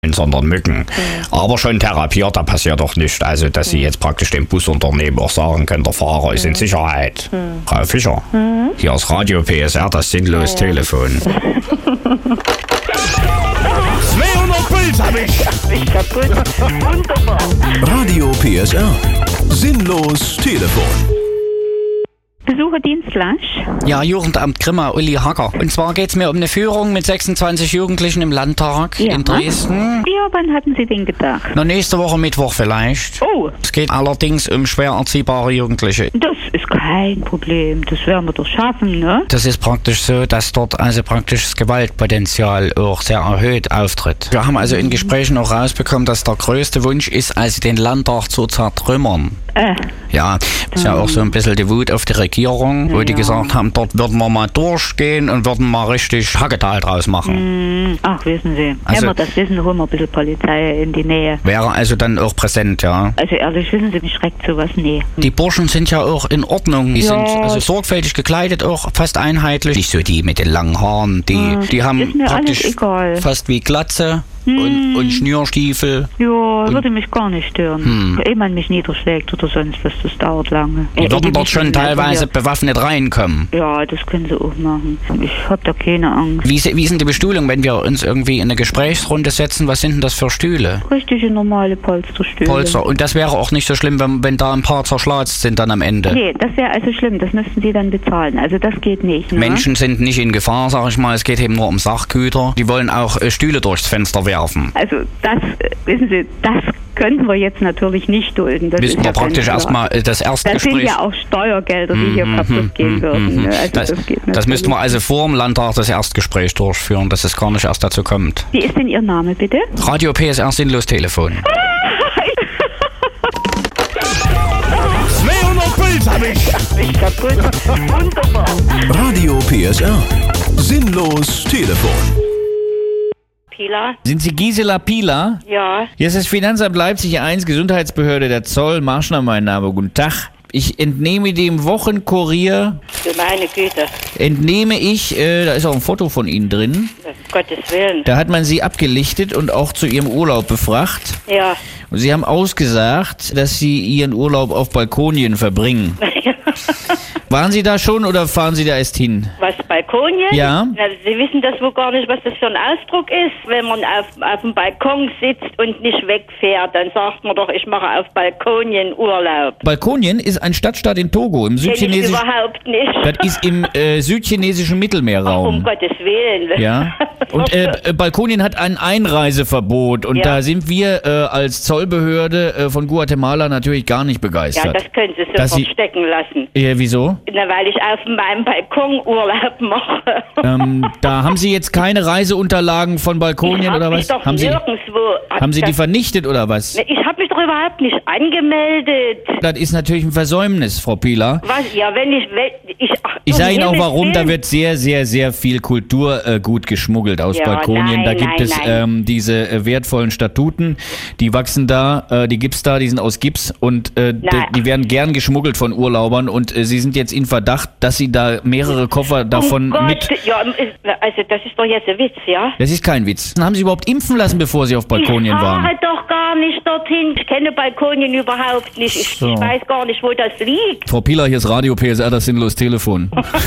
sondern Mücken. Aber schon therapiert, da passiert doch nichts. Also, dass Sie jetzt praktisch dem Busunternehmen auch sagen können, der Fahrer ist in Sicherheit. Frau Fischer, hier ist Radio PSR, das sinnlos Telefon. 200 Puls hab ich kaputt. Wunderbar. Radio PSR. Sinnlos Telefon. Besucherdienst Lasch. Ja, Jugendamt Grimma, Uli Hacker. Und zwar geht es mir um eine Führung mit 26 Jugendlichen im Landtag in Dresden. Ja, wann hatten Sie den gedacht? Na, nächste Woche Mittwoch vielleicht. Oh. Es geht allerdings um schwer erziehbare Jugendliche. Das ist kein Problem. Das werden wir doch schaffen, ne? Das ist praktisch so, dass dort also praktisch das Gewaltpotenzial auch sehr erhöht auftritt. Wir haben also in Gesprächen auch rausbekommen, dass der größte Wunsch ist, also den Landtag zu zertrümmern. Ja, das ist ja auch so ein bisschen die Wut auf die Regierung, wo die gesagt haben, dort würden wir mal durchgehen und würden mal richtig Hacketal draus machen. Ach, wissen Sie, Also- wenn wir das wissen, holen wir ein bisschen Polizei in die Nähe. Wäre also dann auch präsent, ja. Also ehrlich, wissen Sie, mich schreckt sowas nie. Die Burschen sind ja auch in Ordnung. Die sind also sorgfältig gekleidet, auch fast einheitlich. Nicht so die mit den langen Haaren. Die haben Ist mir praktisch alles egal. fast wie Glatze und Schnürstiefel. Ja, würde mich gar nicht stören. Ehe man mich niederschlägt oder sonst was, das dauert lange. Die würden dort schon teilweise Ja. bewaffnet reinkommen. Ja, das können Sie auch machen. Ich hab da keine Angst. Wie ist denn die Bestuhlung, wenn wir uns irgendwie in eine Gesprächsrunde setzen? Was sind denn das für Stühle? Richtige normale Polsterstühle. Polster. Und das wäre auch nicht so schlimm, wenn da ein paar zerschlatzt sind dann am Ende. Nee, das wäre also schlimm. Das müssten Sie dann bezahlen. Also das geht nicht. Ne? Menschen sind nicht in Gefahr, sag ich mal. Es geht eben nur um Sachgüter. Die wollen auch Stühle durchs Fenster werfen. Also das, wissen Sie, das könnten wir jetzt natürlich nicht dulden. Das Müssen ist wir ja praktisch ganz klar. erstmal das erste Das sind Gespräch... ja auch Steuergelder, die hier kaputt gehen würden. Ne? Also das geht Das natürlich. müssten wir also vor dem Landtag das Erstgespräch durchführen, dass es gar nicht erst dazu kommt. Wie ist denn Ihr Name, bitte? Radio PSR Sinnlos Telefon. 200 Puls hab ich kaputt. Wunderbar. Radio PSR. Sinnlos Telefon. Pila? Sind Sie Gisela Pila? Ja. Hier ist das Finanzamt Leipzig 1, Gesundheitsbehörde der Zoll. Marschner, mein Name. Guten Tag. Ich entnehme dem Wochenkurier, Für meine Güte. da ist auch ein Foto von Ihnen drin. Um Gottes Willen. Da hat man Sie abgelichtet und auch zu Ihrem Urlaub befragt. Ja. Und Sie haben ausgesagt, dass Sie Ihren Urlaub auf Balkonien verbringen. Waren Sie da schon oder fahren Sie da erst hin? Was, Balkonien? Ja. Also, Sie wissen das wohl gar nicht, was das für ein Ausdruck ist. Wenn man auf dem Balkon sitzt und nicht wegfährt, dann sagt man doch, ich mache auf Balkonien Urlaub. Balkonien ist ein Stadtstaat in Togo, im Kenn ich südchinesischen... überhaupt nicht. Das ist im südchinesischen Mittelmeerraum. Um Gottes Willen. Ja. Und Balkonien hat ein Einreiseverbot und Ja. da sind wir als Zollbehörde von Guatemala natürlich gar nicht Ja, begeistert. das können Sie Dass sofort Sie- stecken lassen. Wieso? Na, weil ich auf meinem Balkon Urlaub mache. Da haben Sie jetzt keine Reiseunterlagen von Balkonien oder was? Doch Haben Sie die das, vernichtet oder was? Ich habe mich doch überhaupt nicht angemeldet. Das ist natürlich ein Versäumnis, Frau Pieler. Was? Ja, wenn ich... Ich sage Ihnen auch warum, da wird wird sehr, sehr, sehr viel Kulturgut geschmuggelt aus Ja, Balkonien. Da nein, gibt nein, es nein. diese wertvollen Statuten, die wachsen da, die gibt's da, die sind aus Gips und die werden gern geschmuggelt von Urlaubern und Sie sind jetzt in Verdacht, dass Sie da mehrere Koffer davon mit... Ja, also das ist doch jetzt ein Witz, ja? Das ist kein Witz. Haben Sie überhaupt impfen lassen, bevor Sie auf Balkonien Ich waren? fahre doch gar nicht dorthin. Ich kenne Balkonien überhaupt nicht. Ich So. weiß gar nicht, wo das liegt. Frau Pieler, hier ist Radio PSR, das sinnlos Telefon.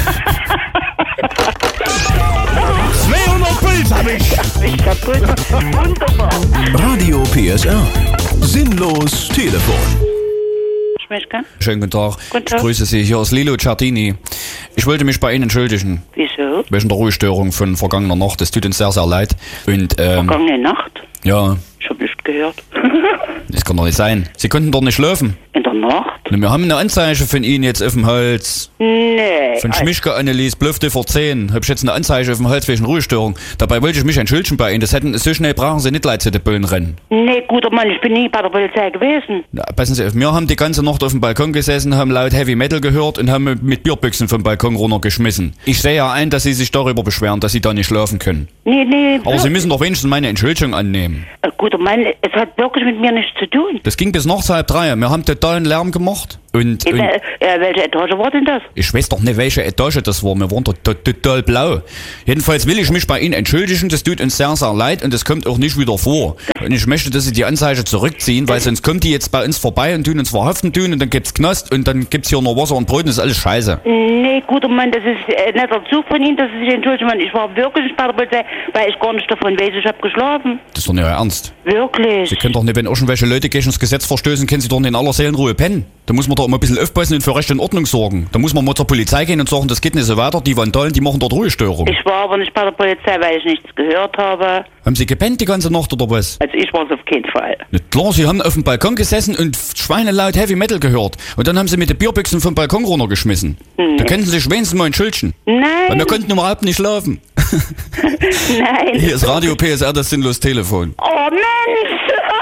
200 Puls hab ich kaputt. Wunderbar. Radio PSR. Sinnlos Telefon. Schmeschka? Schönen guten Tag. Guten Tag. Ich grüße Sie. Hier ist Lilo Ciardini. Ich wollte mich bei Ihnen entschuldigen. Wieso? Wegen der Ruhestörung von vergangener Nacht. Es tut uns sehr, sehr leid. Und, Vergangene Nacht? ja, Ich hab nicht gehört. das kann doch nicht sein. Sie konnten doch nicht schlafen. In der Nacht? Wir haben eine Anzeige von Ihnen jetzt auf dem Hals. Nee. Von Schmischke Annelies, Blöfte vor 10. Hab ich jetzt eine Anzeige auf dem Hals wegen Ruhestörung. Dabei wollte ich mich entschuldigen bei Ihnen. Das hätten, so schnell brauchen Sie nicht leid zu den Bullen rennen. Nee, guter Mann, ich bin nie bei der Polizei gewesen. Na, passen Sie auf, wir haben die ganze Nacht auf dem Balkon gesessen, haben laut Heavy Metal gehört und haben mit Bierbüchsen vom Balkon runtergeschmissen. Ich sehe ja ein, dass Sie sich darüber beschweren, dass Sie da nicht schlafen können. Nee. Aber Sie müssen doch wenigstens meine Entschuldigung annehmen. Guter Mann, es hat wirklich mit mir nichts zu tun. Das ging bis nachts 2:30. Wir haben totalen Lärm gemacht. Welche Etage war denn das? Ich weiß doch nicht, welche Etage das war. Wir waren total blau. Jedenfalls will ich mich bei Ihnen entschuldigen. Das tut uns sehr, sehr leid und das kommt auch nicht wieder vor. Und ich möchte, dass Sie die Anzeige zurückziehen, weil sonst kommt die jetzt bei uns vorbei und tun uns verhaften und dann gibt's Knast und dann gibt's hier nur Wasser und Brot und das ist alles scheiße. Nee, guter Mann, das ist netter Zug von Ihnen, dass Sie sich entschuldigen. Ich war wirklich bei der Polizei, weil ich gar nicht davon weiß, ich habe geschlafen. Das ist doch nicht Euer Ernst. Wirklich? Sie können doch nicht, wenn irgendwelche Leute gegen das Gesetz verstößen, können Sie doch nicht in aller Seelenruhe pennen. Da muss man doch immer ein bisschen aufpassen und für Recht und Ordnung sorgen. Da muss man mal zur Polizei gehen und sagen, das geht nicht so weiter, die Vandalen, die machen dort Ruhestörung. Ich war aber nicht bei der Polizei, weil ich nichts gehört habe. Haben Sie gepennt die ganze Nacht oder was? Also ich war es auf keinen Fall. Na klar, Sie haben auf dem Balkon gesessen und schweinelaut Heavy Metal gehört. Und dann haben Sie mit den Bierbüchsen vom Balkon runtergeschmissen. Da könnten Sie sich wenigstens mal entschuldigen. Nein. Weil wir konnten überhaupt nicht schlafen. Nein. Hier ist Radio PSR, das sinnlos Telefon. Oh Mensch!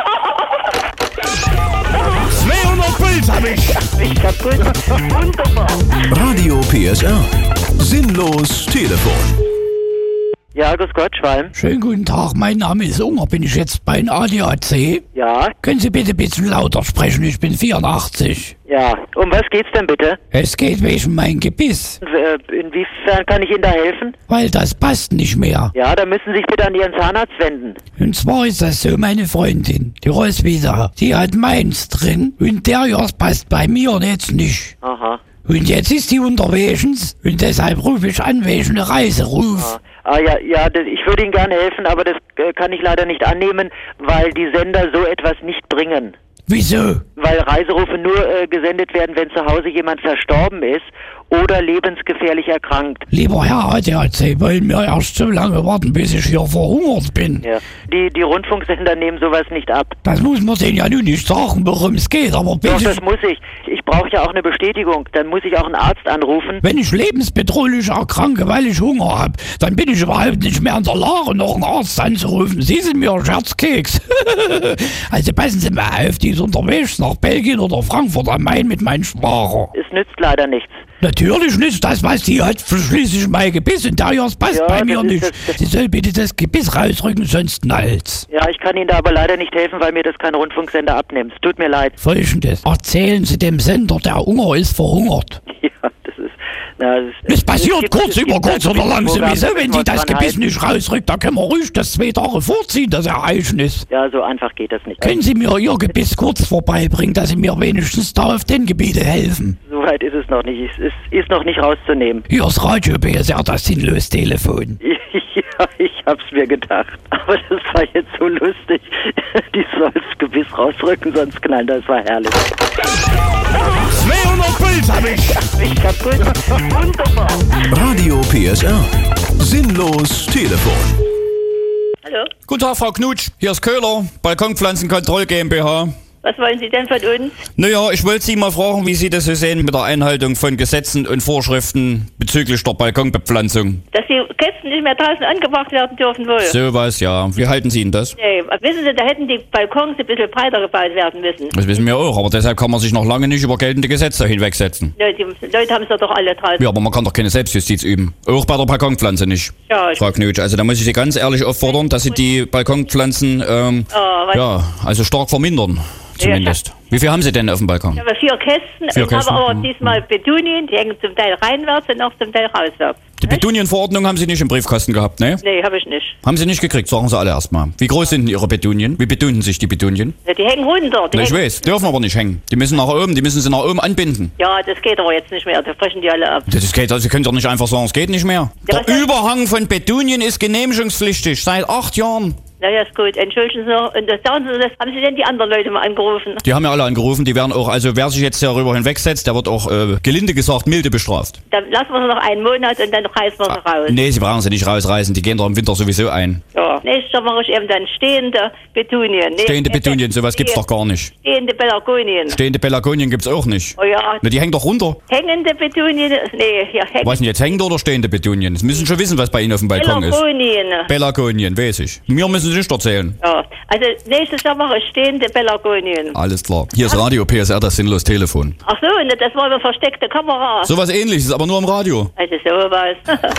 200 Puls hab ich. Ich kaputt. Wunderbar. Radio PSR. Sinnlos Telefon. Ja, grüß Gott, Schwalm. Schönen guten Tag, mein Name ist Unger, bin ich jetzt bei ADAC? Ja, Können Sie bitte ein bisschen lauter sprechen, ich bin 84. ja. Um was geht's denn bitte? Es geht wegen mein Gebiss, Inwiefern kann ich Ihnen da helfen? weil das passt nicht mehr. Ja, da müssen Sie sich bitte an Ihren Zahnarzt wenden. Und zwar ist das so, meine Freundin, die Roswitha, die hat meins drin und der Jas passt bei mir jetzt nicht. Aha. Und jetzt ist die unterwegs und deshalb rufe ich an wegen einer Reiseruf. Ja, ich würde Ihnen gerne helfen, aber das kann ich leider nicht annehmen, weil die Sender so etwas nicht bringen. Wieso? Weil Reiserufe nur gesendet werden, wenn zu Hause jemand verstorben ist oder lebensgefährlich erkrankt. Lieber Herr ADAC, wollen wir erst so lange warten, bis ich hier verhungert bin? Ja. Die Rundfunksender nehmen sowas nicht ab. Das muss man denen ja nun nicht sagen, worum es geht, aber Doch, bitte... das muss ich. Ich brauche ja auch eine Bestätigung. Dann muss ich auch einen Arzt anrufen. Wenn ich lebensbedrohlich erkranke, weil ich Hunger habe, dann bin ich überhaupt nicht mehr in der Lage, noch einen Arzt anzurufen. Sie sind mir ein Scherzkeks. Also passen Sie mal auf, die ist unterwegs nach Belgien oder Frankfurt am Main mit meinem Schwager. Es nützt leider nichts. Natürlich nicht, das was sie hat, schließlich mein Gebiss und der Jas passt Ja, bei mir das ist nicht. das- Sie soll bitte das Gebiss rausrücken, sonst ein Hals. Ja, ich kann Ihnen da aber leider nicht helfen, weil mir das kein Rundfunksender abnimmt. Es tut mir leid. Folgendes, erzählen Sie dem Sender, der Unger ist verhungert. Ja, das ist... Na, Das passiert es kurz gibt über kurz oder lang Programme, sowieso, wenn müssen sie wir das dran Gebiss halten. nicht rausrückt, da können wir ruhig das 2 Tage vorziehen, das Ereignis. Ja, so einfach geht das nicht. Können Sie mir Ihr Gebiss kurz vorbeibringen, dass Sie mir wenigstens da auf den Gebiete helfen? So weit ist es noch nicht. Es ist noch nicht rauszunehmen. Hier ist Radio PSR, das sinnlos Telefon. Ja, ich hab's mir gedacht. Aber das war jetzt so lustig. Die soll's Gebiss rausrücken, sonst knallen. Das war herrlich. 200 Puls hab ich. Ich kaputt. Wunderbar. Radio PSR. Sinnlos Telefon. Hallo? Guten Tag, Frau Knutsch. Hier ist Köhler, Balkonpflanzenkontroll GmbH. Was wollen Sie denn von uns? Naja, ich wollte Sie mal fragen, wie Sie das so sehen mit der Einhaltung von Gesetzen und Vorschriften bezüglich der Balkonbepflanzung. Dass die Kästen nicht mehr draußen angebracht werden dürfen wohl. Sowas, ja. Wie halten Sie denn das? Nee, wissen Sie, da hätten die Balkons ein bisschen breiter gebaut werden müssen. Das wissen wir auch, aber deshalb kann man sich noch lange nicht über geltende Gesetze hinwegsetzen. Ja, die Leute haben es doch alle draußen. Ja, aber man kann doch keine Selbstjustiz üben. Auch bei der Balkonpflanze nicht. Ja, Frau Knutsch, also da muss ich Sie ganz ehrlich auffordern, dass Sie die Balkonpflanzen, also stark vermindern. Zumindest. Wie viel haben Sie denn auf dem Balkon? Ich habe 4 Kästen, 4 ich Kästen, habe aber diesmal Petunien, die hängen zum Teil reinwärts und auch zum Teil rauswärts. Die Petunienverordnung haben Sie nicht im Briefkasten gehabt, ne? Nee, habe ich nicht. Haben Sie nicht gekriegt, sagen Sie alle erstmal. Wie groß sind denn Ihre Petunien? Wie betunen sich die Petunien? Ja, die hängen runter. Die Ich hängen, weiß, dürfen aber nicht hängen. Die müssen nach oben, die müssen sie nach oben anbinden. ja, das geht aber jetzt nicht mehr, da brechen die alle ab. Das geht, also Sie können doch nicht einfach sagen, es geht nicht mehr. Ja, Der Überhang von Petunien ist genehmigungspflichtig, seit 8 Jahren. Na ja, ist gut, entschuldigen Sie noch. Und das sagen Sie, das, haben Sie denn die anderen Leute mal angerufen? Die haben ja alle angerufen, die werden auch, also wer sich jetzt darüber hinwegsetzt, der wird auch, gelinde gesagt, milde bestraft. Dann lassen wir sie noch einen Monat und dann reißen wir sie raus. Nee, Sie brauchen sie nicht rausreißen, die gehen doch im Winter sowieso ein. Ja. Nächstes Jahr mache ich eben dann stehende Petunien. Nee, Stehende Petunien, sowas gibt's doch gar nicht. Stehende Pelargonien. Stehende Pelargonien gibt's auch nicht. Oh ja, Na, die hängen doch runter. hängende Petunien, nee, hier hängen. Was denn jetzt, hängende oder stehende Petunien? Sie müssen schon wissen, was bei Ihnen auf dem Balkon ist. Pelargonien. Pelargonien, weiß ich. Mir müssen Sie nicht erzählen. Ja, also nächstes Jahr mache ich stehende Pelargonien. Alles klar. Hier ist Radio PSR, das sinnlos Telefon. Ach so, ne, das war eine versteckte Kamera. Sowas ähnliches, aber nur im Radio. Also sowas.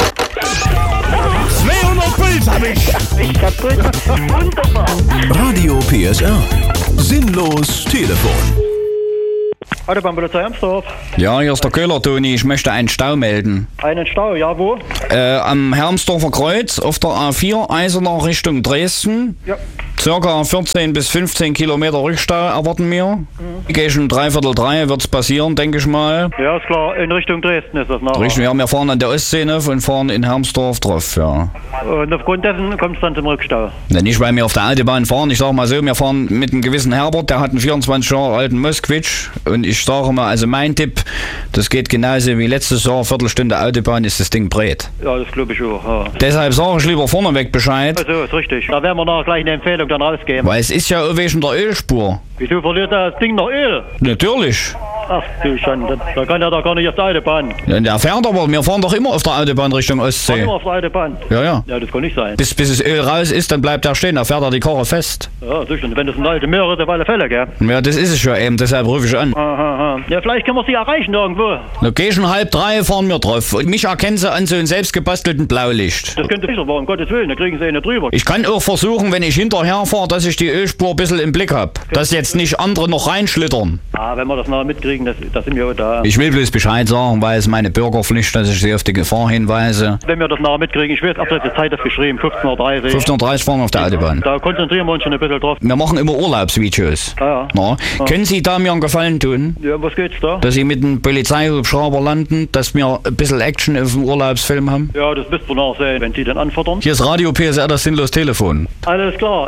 200 Puls hab ich. Ich kaputt. Wunderbar. Radio PSR. Sinnlos Telefon. Autobahnpolizei Amsdorf. Ja, hier ist der Köhler, Toni. Ich möchte einen Stau melden. Einen Stau, ja, wo? Am Hermsdorfer Kreuz auf der A4 Eisenach Richtung Dresden. Ja. Circa 14 bis 15 Kilometer Rückstau erwarten wir. Gegen 2:45 wird es passieren, denke ich mal. Ja, ist klar. In Richtung Dresden ist das nachher. Richtig, wir fahren an der Ostsee und fahren in Hermsdorf drauf, ja. Und aufgrund dessen kommt es dann zum Rückstau. Ja, nicht, weil wir auf der Autobahn fahren. Ich sage mal so, wir fahren mit einem gewissen Herbert, der hat einen 24 Jahre alten Moskvitsch. Und ich sage mal, also mein Tipp, das geht genauso wie letztes Jahr, Viertelstunde Autobahn ist das Ding breit. Ja, das glaube ich auch. Ja. Deshalb sage ich lieber vorneweg Bescheid. Also, ist richtig. Da werden wir nachher gleich eine Empfehlung dann rausgeben. Weil es ist ja auch wegen der Ölspur. Wieso verliert das Ding noch Öl? Natürlich. Ach du Schande, da kann er doch gar nicht auf der Autobahn. Ja, der fährt aber, wir fahren doch immer auf der Autobahn Richtung Ostsee. Immer auf der Autobahn? Ja. Ja, das kann nicht sein. Bis das Öl raus ist, dann bleibt er stehen, da fährt er die Karre fest. Ja, sicher. Wenn das eine alte Möhre ist, auf alle Fälle, gell? Ja, das ist es ja eben, deshalb rufe ich an. Aha. Ja, vielleicht können wir sie erreichen irgendwo. Na, gegen 2:30 fahren wir drauf. Und mich erkennen sie an so einem selbstgebastelten Blaulicht. Das könnte sicher sein, um Gottes Willen, da kriegen sie nicht drüber. Ich kann auch versuchen, wenn ich hinterher fahre, dass ich die Ölspur ein bisschen im Blick habe. Dass jetzt nicht andere noch reinschlittern. Ah, wenn wir das nachher mitkriegen, das sind wir da. Ich will bloß Bescheid sagen, weil es meine Bürgerpflicht, dass ich sie auf die Gefahr hinweise. Wenn wir das nachher mitkriegen, ich weiß, ab der Zeit ist geschrieben, 15:30 Uhr. 15:30 fahren wir auf der Autobahn. Da konzentrieren wir uns schon ein bisschen drauf. Wir machen immer Urlaubsvideos. Ja. Na, können Sie da mir einen Gefallen tun? Ja, was geht's da? Dass Sie mit einem Polizeihubschrauber landen, dass wir ein bisschen Action auf dem Urlaubsfilm haben? Ja, das müsst ihr nachher sehen, wenn Sie den anfordern. Hier ist Radio PSR, das sinnlos Telefon. Alles klar.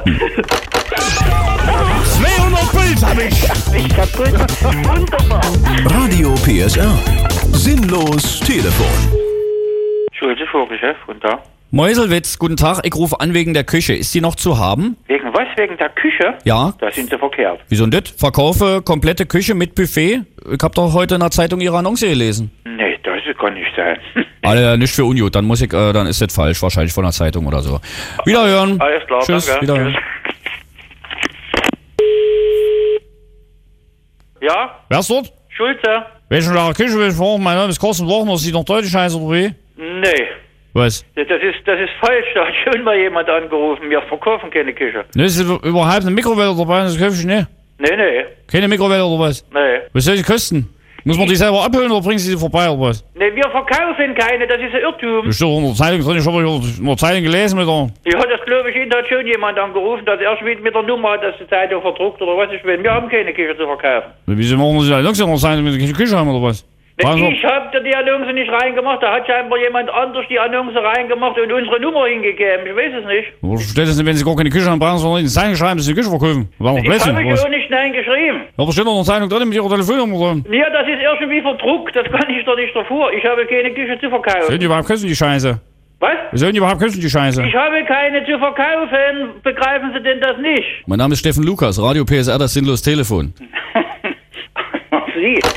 200 Puls hab ich. Ich kaputt. Wunderbar. Radio PSR. Sinnlos Telefon. Schulze Vorgeschäft, guten Tag. Mäuselwitz, guten Tag, ich rufe an wegen der Küche. Ist die noch zu haben? Wegen was? Wegen der Küche? Ja. Da sind Sie verkehrt. Wieso denn das? Verkaufe komplette Küche mit Buffet? Ich hab doch heute in der Zeitung Ihre Annonce gelesen. Nee, das kann nicht sein. Alter, nicht für Unjut, dann dann ist das falsch, wahrscheinlich von der Zeitung oder so. Wiederhören. Alles klar, Tschüss, danke. wiederhören. Tschüss. Ja? Wer ist dort? Schulze? Welchen der Küche will ich fragen? Mein Name ist Carsten Wochner, sieht noch deutlich heiß oder wie? Nee. Was? Das ist falsch, da hat schon mal jemand angerufen. Wir verkaufen keine Küche. Ne, ist überhaupt eine Mikrowelle dabei, das kaufe ich nicht. Nee. Keine Mikrowelle oder was? Nee. Was soll die kosten? Muss man die selber abholen oder bringen Sie die vorbei oder was? Nee, wir verkaufen keine, das ist ein Irrtum. Das steht doch in der Zeitung drin, ich habe in der Zeitung gelesen mit der... Ja, das glaube ich Ihnen, da hat schon jemand angerufen, dass er schon mit der Nummer hat, dass die Zeitung verdruckt oder was ich will. Wir haben keine Küche zu verkaufen. Wieso machen Sie die Annonce in der Zeitung, wenn Sie keine Küche haben oder was? Ich habe die Annonce nicht reingemacht, da hat scheinbar jemand anders die Annonce reingemacht und unsere Nummer hingegeben. Ich weiß es nicht. Wo steht das denn, wenn Sie gar keine Küche haben, brauchen Sie noch in die Zeitung schreiben, dass Sie die Küche verkaufen? Ich habe ich auch nicht nein geschrieben. Aber steht doch in der Zeitung drin mit Ihrer Telefonnummer drin. Ja, das ist irgendwie verdruckt, das kann ich doch nicht davor. Ich habe keine Küche zu verkaufen. Sollen die überhaupt kosten, die Scheiße? Was? Sollen die überhaupt kosten, die Scheiße? Ich habe keine zu verkaufen. Begreifen Sie denn das nicht? Mein Name ist Steffen Lukas, Radio PSR, das sinnlos Telefon. Sie.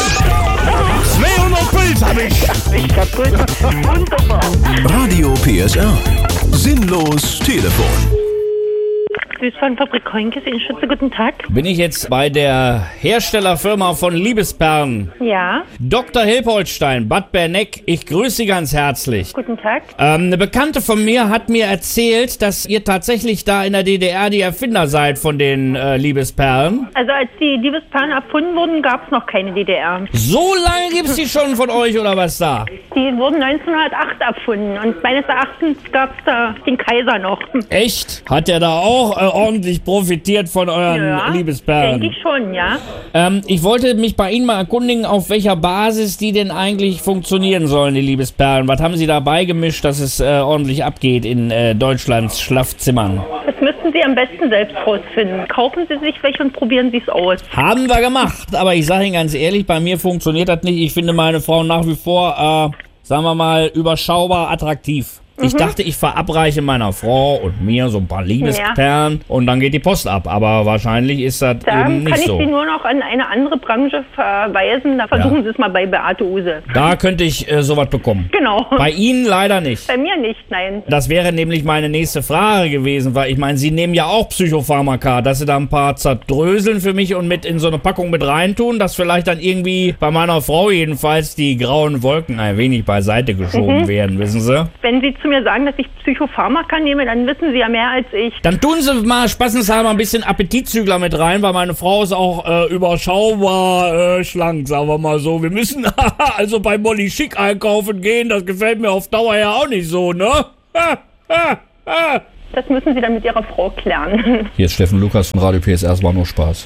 200 Puls hab ich. Ich kaputt. Wunderbar. Radio PSR. Sinnlos Telefon. Süßwarenfabrik Heunkes in Schütze, guten Tag. Bin ich jetzt bei der Herstellerfirma von Liebesperlen? Ja. Dr. Hilpoltstein, Bad Berneck, ich grüße Sie ganz herzlich. Guten Tag. Eine Bekannte von mir hat mir erzählt, dass ihr tatsächlich da in der DDR die Erfinder seid von den Liebesperlen. Also als die Liebesperlen erfunden wurden, gab es noch keine DDR. So lange gibt es die schon von euch oder was da? Die wurden 1908 erfunden und meines Erachtens gab es da den Kaiser noch. Echt? Hat der da auch ordentlich profitiert von euren Liebesperlen? Denke ich schon, ja. Ich wollte mich bei Ihnen mal erkundigen, auf welcher Basis die denn eigentlich funktionieren sollen, die Liebesperlen. Was haben Sie da beigemischt, dass es ordentlich abgeht in Deutschlands Schlafzimmern? Das müssten Sie am besten selbst rausfinden. Kaufen Sie sich welche und probieren Sie es aus. Haben wir gemacht, aber ich sage Ihnen ganz ehrlich, bei mir funktioniert das nicht. Ich finde meine Frau nach wie vor, sagen wir mal, überschaubar attraktiv. Ich dachte, ich verabreiche meiner Frau und mir so ein paar Liebesperlen und dann geht die Post ab. Aber wahrscheinlich ist das eben nicht so. Da kann ich Sie nur noch an eine andere Branche verweisen. Da versuchen Sie es mal bei Beate Use. Da könnte ich sowas bekommen. Genau. Bei Ihnen leider nicht. Bei mir nicht, nein. Das wäre nämlich meine nächste Frage gewesen, weil ich meine, Sie nehmen ja auch Psychopharmaka, dass Sie da ein paar zerdröseln für mich und mit in so eine Packung mit reintun, dass vielleicht dann irgendwie bei meiner Frau jedenfalls die grauen Wolken ein wenig beiseite geschoben werden, wissen Sie? Wenn Sie zu mir sagen, dass ich Psychopharmaka nehme, dann wissen Sie ja mehr als ich. Dann tun Sie mal spaßenshalber ein bisschen Appetitzügler mit rein, weil meine Frau ist auch überschaubar schlank, sagen wir mal so. Wir müssen also bei Molly Schick einkaufen gehen, das gefällt mir auf Dauer ja auch nicht so, ne? Das müssen Sie dann mit Ihrer Frau klären. Hier ist Steffen Lukas von Radio PSR, es war nur Spaß.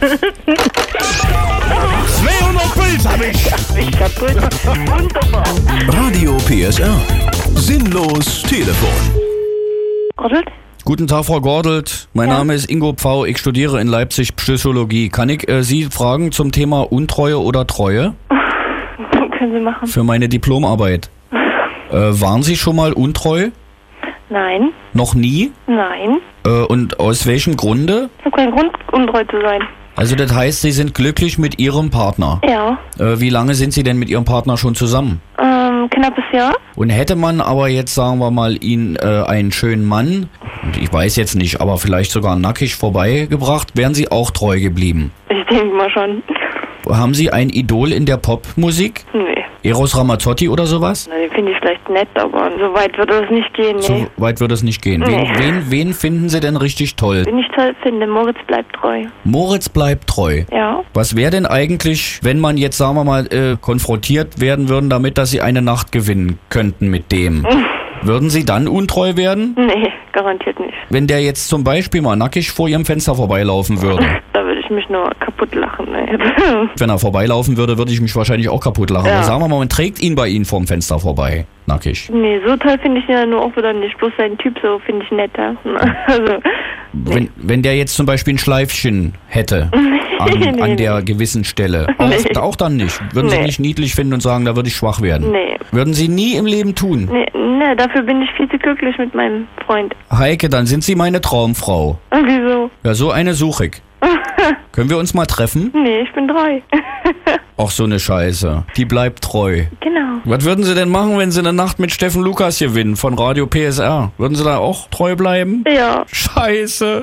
200 Puls hab ich. Ich kaputt. Wunderbar. Radio PSR. Sinnlos Telefon. Gordelt? Guten Tag, Frau Gordelt. Mein Name ist Ingo Pfau. Ich studiere in Leipzig Psychologie. Kann ich Sie fragen zum Thema Untreue oder Treue? Können Sie machen. Für meine Diplomarbeit. Waren Sie schon mal untreu? Nein. Noch nie? Nein. Und aus welchem Grunde? Ich habe keinen Grund, untreu zu sein. Also das heißt, Sie sind glücklich mit Ihrem Partner? Ja. Wie lange sind Sie denn mit Ihrem Partner schon zusammen? Knappes Jahr. Und hätte man aber jetzt, sagen wir mal, Ihnen einen schönen Mann, und ich weiß jetzt nicht, aber vielleicht sogar nackig vorbeigebracht, wären Sie auch treu geblieben? Ich denke mal schon. Haben Sie ein Idol in der Popmusik? Nee. Eros Ramazzotti oder sowas? Na, den finde ich vielleicht nett, aber so weit würde es nicht gehen, nee. So weit würde es nicht gehen. Nee. Wen finden Sie denn richtig toll? Wen ich toll finde, Moritz bleibt treu. Moritz bleibt treu. Ja. Was wäre denn eigentlich, wenn man jetzt, sagen wir mal, konfrontiert werden würden damit, dass Sie eine Nacht gewinnen könnten mit dem? Würden Sie dann untreu werden? Nee, garantiert nicht. Wenn der jetzt zum Beispiel mal nackig vor Ihrem Fenster vorbeilaufen würde? Da würde ich mich nur kaputt lachen. Nee. Wenn er vorbeilaufen würde, würde ich mich wahrscheinlich auch kaputt lachen. Ja. Aber sagen wir mal, man trägt ihn bei Ihnen vorm Fenster vorbei, nackig. Nee, so toll finde ich ihn ja nur auch wieder nicht. Bloß sein Typ so finde ich netter. Also, Wenn der jetzt zum Beispiel ein Schleifchen hätte an der gewissen Stelle, auch dann nicht. Würden Sie nicht niedlich finden und sagen, da würde ich schwach werden? Nee. Würden Sie nie im Leben tun? Nee, dafür bin ich viel zu glücklich mit meinem Freund. Heike, dann sind Sie meine Traumfrau. Wieso? Ja, so eine suche ich. Können wir uns mal treffen? Nee, ich bin treu. Ach, so eine Scheiße. Die bleibt treu. Genau. Was würden Sie denn machen, wenn Sie eine Nacht mit Steffen Lukas gewinnen von Radio PSR? Würden Sie da auch treu bleiben? Ja. Scheiße.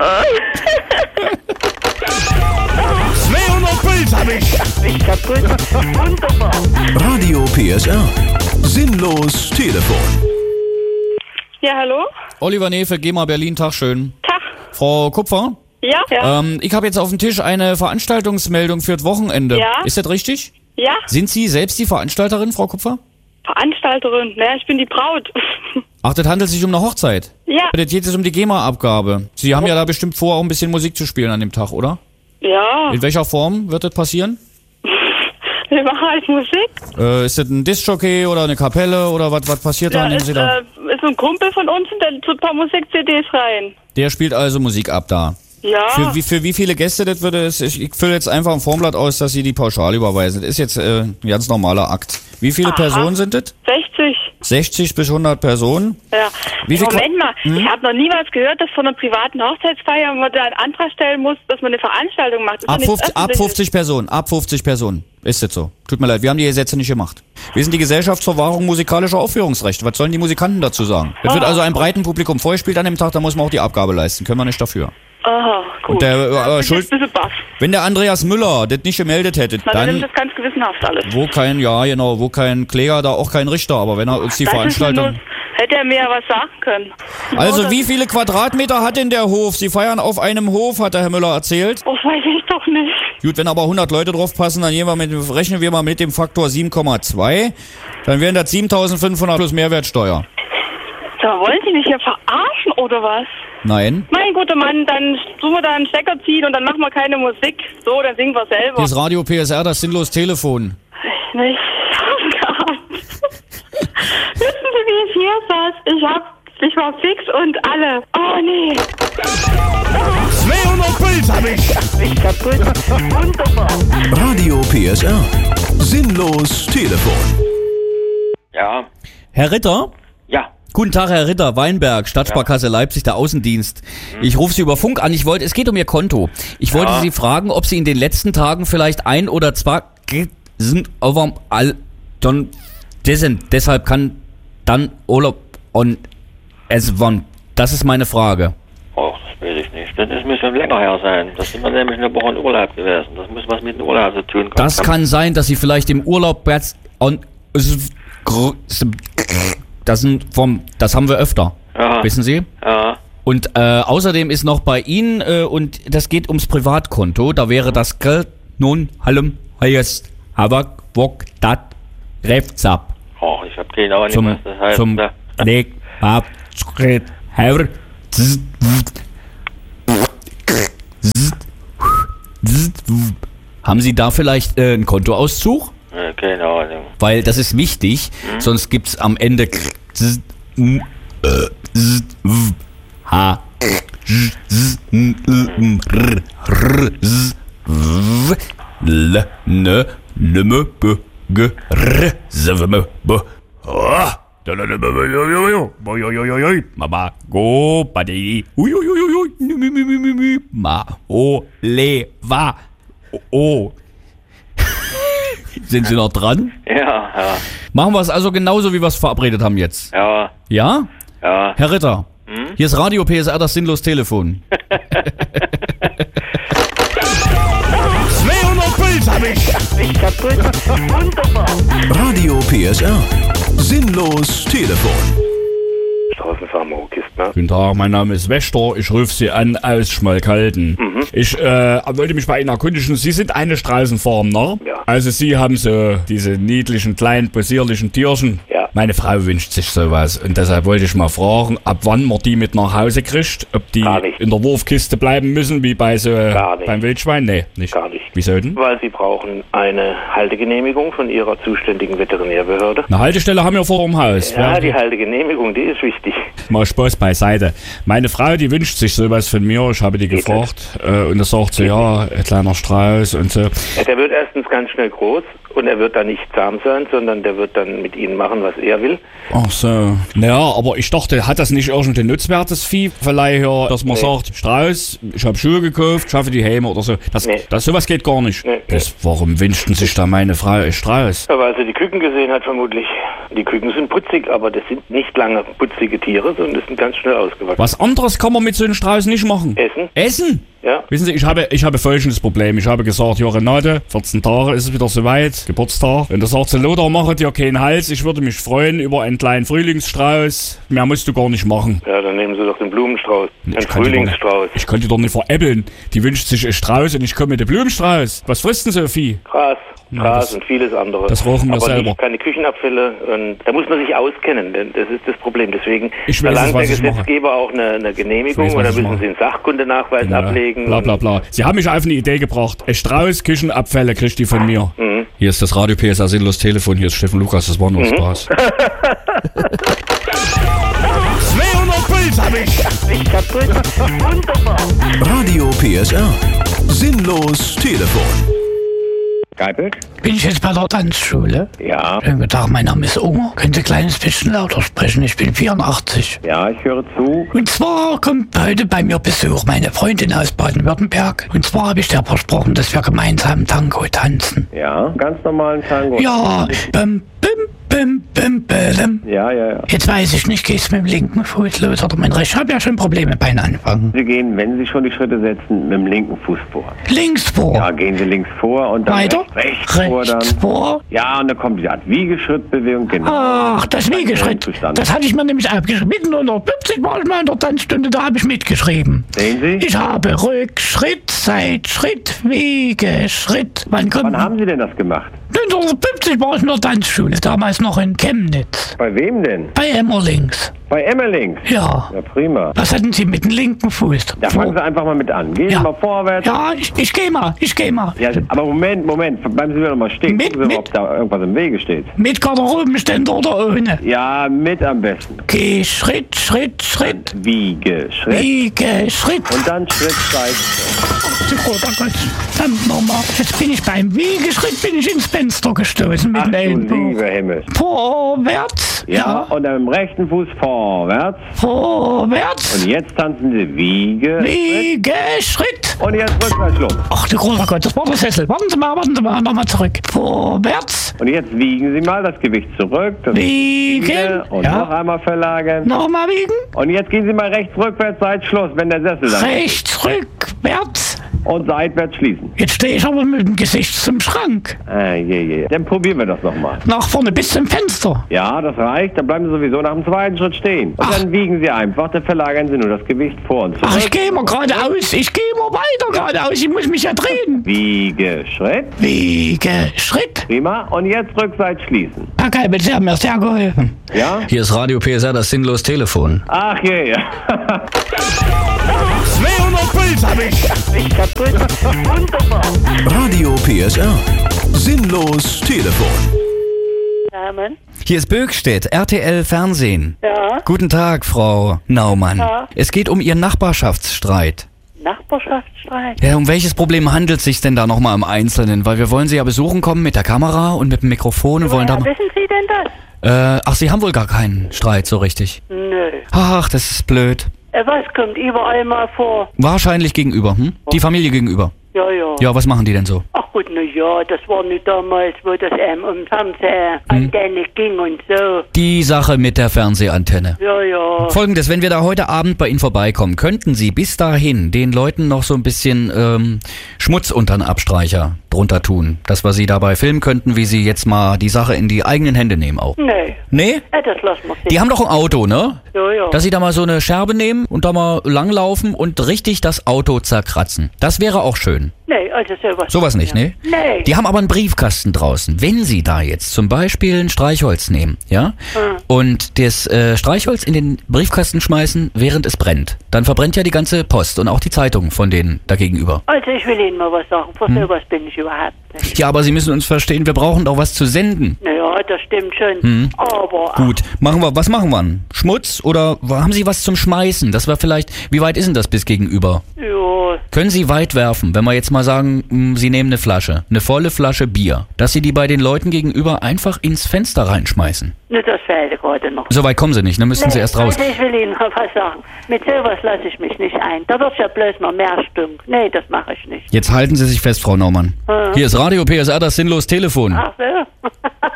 200 Puls hab ich. Ich kaputt. Wunderbar. Radio PSR. Sinnlos Telefon. Ja, hallo? Oliver Nefe, GEMA Berlin, Tag schön. Tag. Frau Kupfer? Ja. Ich habe jetzt auf dem Tisch eine Veranstaltungsmeldung für das Wochenende. Ja. Ist das richtig? Ja. Sind Sie selbst die Veranstalterin, Frau Kupfer? Veranstalterin? Naja, ich bin die Braut. Ach, das handelt sich um eine Hochzeit? Ja. Das geht jetzt um die GEMA-Abgabe. Sie haben ja da bestimmt vor, auch ein bisschen Musik zu spielen an dem Tag, oder? Ja. In welcher Form wird das passieren? Wir machen halt Musik. Ist das ein Diskjockey oder eine Kapelle oder was passiert da? Da ist ein Kumpel von uns und der tut ein paar Musik-CDs rein. Der spielt also Musik ab da. Ja. Für wie viele Gäste das würde es? Ich fülle jetzt einfach ein Formblatt aus, dass Sie die pauschal überweisen. Das ist jetzt ein ganz normaler Akt. Wie viele Personen sind das? 60. 60 bis 100 Personen? Ja. Wie viel Moment mal, ich habe noch niemals gehört, dass von einer privaten Hochzeitsfeier man da einen Antrag stellen muss, dass man eine Veranstaltung macht. Ab 50 Personen, ab 50 Personen. Ist das so? Tut mir leid, wir haben die Gesetze nicht gemacht. Wir sind die Gesellschaftsverwahrung musikalischer Aufführungsrechte. Was sollen die Musikanten dazu sagen? Das wird also einem breiten Publikum vorgespielt an dem Tag, da muss man auch die Abgabe leisten. Können wir nicht dafür. Aha, gut. Und der Schuld. Wenn der Andreas Müller das nicht gemeldet hätte, dann nimmt das ganz gewissenhaft alles. Wo kein Kläger, da auch kein Richter, aber wenn er uns die Veranstaltung... Hätte er mir ja was sagen können. Also wie viele Quadratmeter hat denn der Hof? Sie feiern auf einem Hof, hat der Herr Müller erzählt. Oh, weiß ich doch nicht. Gut, wenn aber 100 Leute drauf passen, dann rechnen wir mal mit dem Faktor 7,2. Dann wären das 7.500 plus Mehrwertsteuer. Da wollen Sie mich hier verarschen, oder was? Nein. Mein guter Mann, dann tun wir da einen Stecker ziehen und dann machen wir keine Musik. So, dann singen wir selber. Hier ist Radio PSR, das sinnlos Telefon. Ich hab gehabt. Wissen Sie, wie ich hier saß? Ich war fix und alle. Oh, nee. 200 Puls hab ich. Ich kaputt. Wunderbar. Radio PSR. Sinnlos Telefon. Ja. Herr Ritter? Ja. Guten Tag, Herr Ritter, Weinberg, Stadtsparkasse Leipzig, der Außendienst. Ich rufe Sie über Funk an. Es geht um Ihr Konto. Ich wollte Sie fragen, ob Sie in den letzten Tagen vielleicht ein oder zwei sind, aber dann deshalb kann dann Urlaub und es wann. Das ist meine Frage. Oh, das weiß ich nicht. Das muss schon länger her sein. Das sind wir nämlich eine Woche in Urlaub gewesen. Das muss was mit dem Urlaub zu tun. Das kann sein, dass Sie vielleicht im Urlaub jetzt das haben wir öfter. Ja. Wissen Sie? Ja. Und außerdem ist noch bei Ihnen, und das geht ums Privatkonto, da wäre das Geld nun halm heißt Havak Wok Dat Refzap. Oh, ich hab keine Ahnung, was das heißt. Zum Leg ab Schritt Herr. Haben Sie da vielleicht einen Kontoauszug? Keine Ahnung. Weil das ist wichtig, sonst gibt's am Ende Ha L ne Lümme B G R Sevme B Mama go Badi Ma O Le Va O. Sind Sie noch dran? Ja. Machen wir es also genauso, wie wir es verabredet haben jetzt. Ja. Ja? Ja. Herr Ritter, hier ist Radio PSR, das sinnlos Telefon. 200 Puls hab ich. Wunderbar. Radio PSR. Sinnlos Telefon. Straßenfarmer-Kistner. Guten Tag, mein Name ist Wächter. Ich rufe Sie an aus Schmalkalden. Ich wollte mich bei Ihnen erkundigen. Sie sind eine Straßenfarm, ne? Ja. Also Sie haben so diese niedlichen, kleinen, possierlichen Tierchen. Ja. Meine Frau wünscht sich sowas. Und deshalb wollte ich mal fragen, ab wann man die mit nach Hause kriegt. Ob die in der Wurfkiste bleiben müssen, wie bei so beim Wildschwein? Nee, nicht. Gar nicht. Wieso denn? Weil Sie brauchen eine Haltegenehmigung von Ihrer zuständigen Veterinärbehörde. Eine Haltestelle haben wir vor dem Haus. Ja, die Haltegenehmigung, die ist wichtig. Mal Spaß beiseite. Meine Frau, die wünscht sich sowas von mir. Ich habe die gefragt. Und da sagt sie, ja, ein kleiner Strauß und so. Ja, der wird erstens ganz schnell groß und er wird dann nicht zahm sein, sondern der wird dann mit Ihnen machen, was er will. Ach so. Naja, aber ich dachte, hat das nicht irgendein nutzwertes Vieh? Vielleicht ja, dass man sagt, Strauß, ich habe Schuhe gekauft, schaffe die Häme oder so. Sowas geht gar nicht. Warum wünschten sich da meine Frau ein Strauß? Ja, weil sie die Küken gesehen hat vermutlich. Die Küken sind putzig, aber das sind nicht lange putzige Tiere, sondern das sind ganz schnell ausgewachsen. Was anderes kann man mit so einem Strauß nicht machen. Essen? Essen? Ja. Wissen Sie, ich habe folgendes Problem. Ich habe gesagt, ja Renate, 14 Tage ist es wieder soweit, Geburtstag. Wenn du sagst, Lothar, mache dir keinen Hals, ich würde mich freuen über einen kleinen Frühlingsstrauß. Mehr musst du gar nicht machen. Ja, dann nehmen Sie doch den Blumenstrauß. Einen Frühlingsstrauß. Ich kann die doch nicht veräppeln. Die wünscht sich einen Strauß und ich komme mit dem Blumenstrauß. Was frisst denn so Vieh? Gras und vieles andere. Das rauchen wir aber selber. Nicht, keine Küchenabfälle. Und da muss man sich auskennen, denn das ist das Problem. Deswegen verlangt der Gesetzgeber auch eine Genehmigung oder müssen Sie einen Sachkundenachweis ablegen. Bla bla bla. Sie haben mich auf eine Idee gebracht. Ein Strauß Küchenabfälle kriegt die von mir. Hier ist das Radio PSR Sinnlos Telefon. Hier ist Steffen Lukas. Das war nur Spaß. 200 Puls hab ich. Wunderbar. Radio PSR. Sinnlos Telefon. Geipelt? Bin ich jetzt bei der Tanzschule? Ja. Schönen guten Tag, mein Name ist Unger. Könnt ihr ein kleines bisschen lauter sprechen? Ich bin 84. Ja, ich höre zu. Und zwar kommt heute bei mir Besuch meine Freundin aus Baden-Württemberg. Und zwar habe ich dir versprochen, dass wir gemeinsam Tango tanzen. Ja, ganz normalen Tango. Ja, bim, bim, bim, bim, bim. Ja. Jetzt weiß ich nicht, gehst du mit dem linken Fuß los oder mit dem rechten? Ich habe ja schon Probleme beim Anfangen. Sie gehen, wenn Sie schon die Schritte setzen, mit dem linken Fuß vor. Links vor? Ja, gehen Sie links vor und dann weiter? Rechts vor. Dann. Vor? Ja, und dann kommt die Art Wiegeschrittbewegung. Genau. Ach, das Wiegeschritt. Das hatte ich mir nämlich abgeschrieben. Mitten unter 50 Mal in meiner Tanzstunde, da habe ich mitgeschrieben. Sehen Sie? Ich habe Rückschritt, Seitschritt, Wiegeschritt. Wann haben Sie denn das gemacht? 1950 war ich in der Tanzschule, damals noch in Chemnitz. Bei wem denn? Bei Emmerlings. Bei Emmerlings? Ja. Ja, prima. Was hatten Sie mit dem linken Fuß? Da fangen Sie einfach mal mit an. Gehen Sie mal vorwärts. Ja, ich geh mal. Ja, aber Moment. Bleiben Sie wieder mal stehen. Gucken Sie mal, ob da irgendwas im Wege steht. Mit Garderobenständer oder ohne? Ja, mit am besten. Geh Schritt. Wiegeschritt. Und dann Schritt, Oh Gott. Verdammt nochmal. Jetzt bin ich beim Wiegeschritt, bin ich ins Fenster gestoßen mit dem Ellenbogen. Lieber Himmel. Vorwärts. Ja, und dann mit dem rechten Fuß vorwärts. Und jetzt tanzen Sie Wiegeschritt. Und jetzt Rückwärtsschluss. Ach du großer Gott, das war der Sessel. Warten Sie mal, nochmal zurück. Vorwärts. Und jetzt wiegen Sie mal das Gewicht zurück. Wiegen. Und noch einmal verlagern. Nochmal wiegen. Und jetzt gehen Sie mal rechts, rückwärts, seit Schluss, wenn der Sessel dann rechts, rückwärts. und seitwärts schließen. Jetzt stehe ich aber mit dem Gesicht zum Schrank. Dann probieren wir das nochmal. Nach vorne bis zum Fenster. Ja, das reicht. Dann bleiben Sie sowieso nach dem zweiten Schritt stehen. Und dann wiegen Sie einfach, dann verlagern Sie nur das Gewicht vor und zurück. Ach, ich gehe immer geradeaus. Ich gehe immer weiter geradeaus. Ich muss mich ja drehen. Wiegeschritt. Wiegeschritt. Prima. Und jetzt rückseits schließen. Herr Geibel, Sie haben mir sehr geholfen. Ja? Hier ist Radio PSR, das sinnlos Telefon. Ach je. 200 Puls hab ich. Ich kaputt. Wunderbar. Radio PSR. Sinnlos Telefon. Namen? Hier ist Böckstedt, RTL Fernsehen. Ja. Guten Tag, Frau Naumann. Ja. Es geht um Ihren Nachbarschaftsstreit. Nachbarschaftsstreit? Ja, um welches Problem handelt es sich denn da nochmal im Einzelnen? Weil wir wollen Sie ja besuchen kommen mit der Kamera und mit dem Mikrofon und wollen da... Wissen Sie denn das? Ach, Sie haben wohl gar keinen Streit so richtig. Nö. Ach, das ist blöd. Was kommt überall mal vor? Wahrscheinlich gegenüber, hm? Die Familie gegenüber. Ja, ja. Ja, was machen die denn so? Ach gut, na ja, das war nicht damals, wo das um Fernsehantenne ging und so. Die Sache mit der Fernsehantenne. Ja, ja. Folgendes, wenn wir da heute Abend bei Ihnen vorbeikommen, könnten Sie bis dahin den Leuten noch so ein bisschen Schmutz unter den Abstreicher drunter tun, dass wir Sie dabei filmen könnten, wie Sie jetzt mal die Sache in die eigenen Hände nehmen auch. Nee. Nee? Ja, das lassen wir Die haben doch ein Auto, ne? Ja, ja. Dass Sie da mal so eine Scherbe nehmen und da mal langlaufen und richtig das Auto zerkratzen. Das wäre auch schön. Nee, also sowas. Sowas nicht, ne? Nee. Die haben aber einen Briefkasten draußen. Wenn Sie da jetzt zum Beispiel ein Streichholz nehmen, ja, und das Streichholz in den Briefkasten schmeißen, während es brennt, dann verbrennt ja die ganze Post und auch die Zeitung von denen da gegenüber. Also ich will Ihnen mal was sagen, für sowas bin ich überhaupt nicht. Ja, aber Sie müssen uns verstehen, wir brauchen doch was zu senden. Naja, das stimmt schon, aber... Gut, was machen wir? Schmutz oder haben Sie was zum Schmeißen? Das war vielleicht, wie weit ist denn das bis gegenüber? Ja. Können Sie weit werfen, wenn wir jetzt mal sagen, Sie nehmen eine volle Flasche Bier, dass Sie die bei den Leuten gegenüber einfach ins Fenster reinschmeißen? Ne, das fehlt gerade noch. So weit kommen Sie nicht, dann müssen Sie erst raus. Also ich will Ihnen mal was sagen. Mit sowas lasse ich mich nicht ein. Da wird ja bloß noch mehr Stunk. Nee, das mache ich nicht. Jetzt halten Sie sich fest, Frau Naumann. Hier ist Radio PSR, das sinnlos Telefon. Ach so.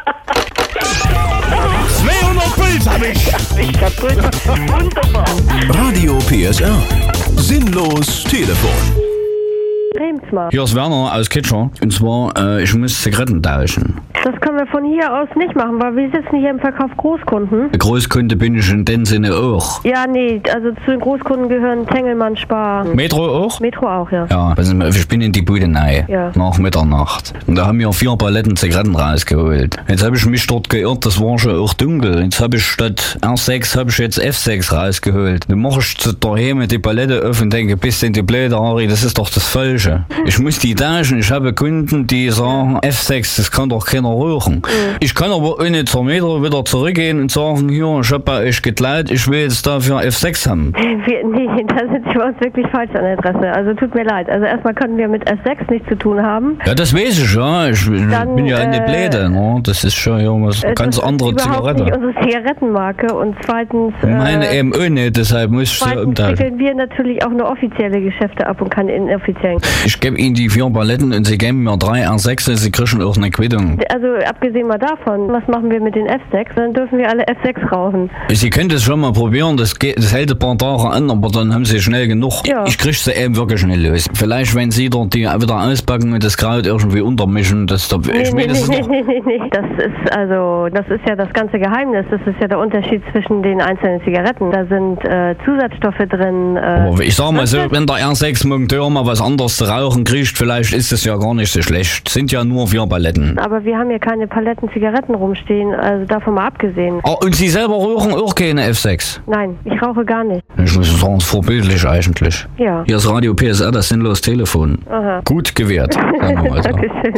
200 Puls hab ich. Ich kaputt. Wunderbar. Radio PSR. Sinnlos Telefon. Hier ist Werner aus Kitscher. Und zwar, ich muss Zigaretten tauschen. Das können wir von hier aus nicht machen, weil wir sitzen hier im Verkauf Großkunden. Großkunde bin ich in dem Sinne auch. Ja, nee, also zu den Großkunden gehören Tengelmann, Spar. Metro auch? Metro auch, ja. Ja, ich bin in die Bude rein, Ja. nach Mitternacht. Und da haben wir 4 Paletten Zigaretten rausgeholt. Jetzt habe ich mich dort geirrt, das war schon auch dunkel. Jetzt habe ich statt R6 habe ich jetzt F6 rausgeholt. Dann mache ich daheim die Palette auf und denke, bist denn die blöde Ari, das ist doch das Falsche. Ich muss die tauschen. Ich habe Kunden, die sagen, F6, das kann doch keiner rauchen. Ich kann aber ohne zur Metro wieder zurückgehen und sagen, hier, ich habe bei euch geklaut, ich will jetzt dafür F6 haben. Nee, da sind Sie bei uns wirklich falsch an der Adresse. Also tut mir leid. Also erstmal können wir mit F6 nichts zu tun haben. Ja, das weiß ich, ja. Ich bin ja eine Bläde, ne? Das ist schon ja was ganz andere Zigarette. Das ist nicht unsere Zigarettenmarke und zweitens... Meine eben auch nicht, deshalb muss ich sie umtauschen. wickeln wir natürlich auch nur offizielle Geschäfte ab und keine inoffiziellen. Ich gebe Ihnen die 4 Paletten und Sie geben mir 3 R6 und Sie kriegen auch eine Quittung. Also abgesehen mal davon, was machen wir mit den F6? Dann dürfen wir alle F6 rauchen. Sie können das schon mal probieren, das hält ein paar Tage an, aber dann haben Sie schnell genug. Ja. Ich kriege sie eben wirklich schnell los. Vielleicht, wenn Sie dort die wieder auspacken und das Kraut irgendwie untermischen, das ist Nee. Das ist ja das ganze Geheimnis. Das ist ja der Unterschied zwischen den einzelnen Zigaretten. Da sind Zusatzstoffe drin. Aber ich sag mal so, wenn der R6-Monteur mal was anderes zu rauchen kriegt, vielleicht ist es ja gar nicht so schlecht. Sind ja nur 4 Paletten. Aber wir haben hier keine Paletten Zigaretten rumstehen, also davon mal abgesehen. Oh, und Sie selber rauchen auch keine F6? Nein, ich rauche gar nicht. Ich muss sagen, es ist vorbildlich eigentlich. Ja. Hier ist Radio PSR, das sinnlos Telefon. Aha. Gut gewährt, sagen wir mal so. Dankeschön.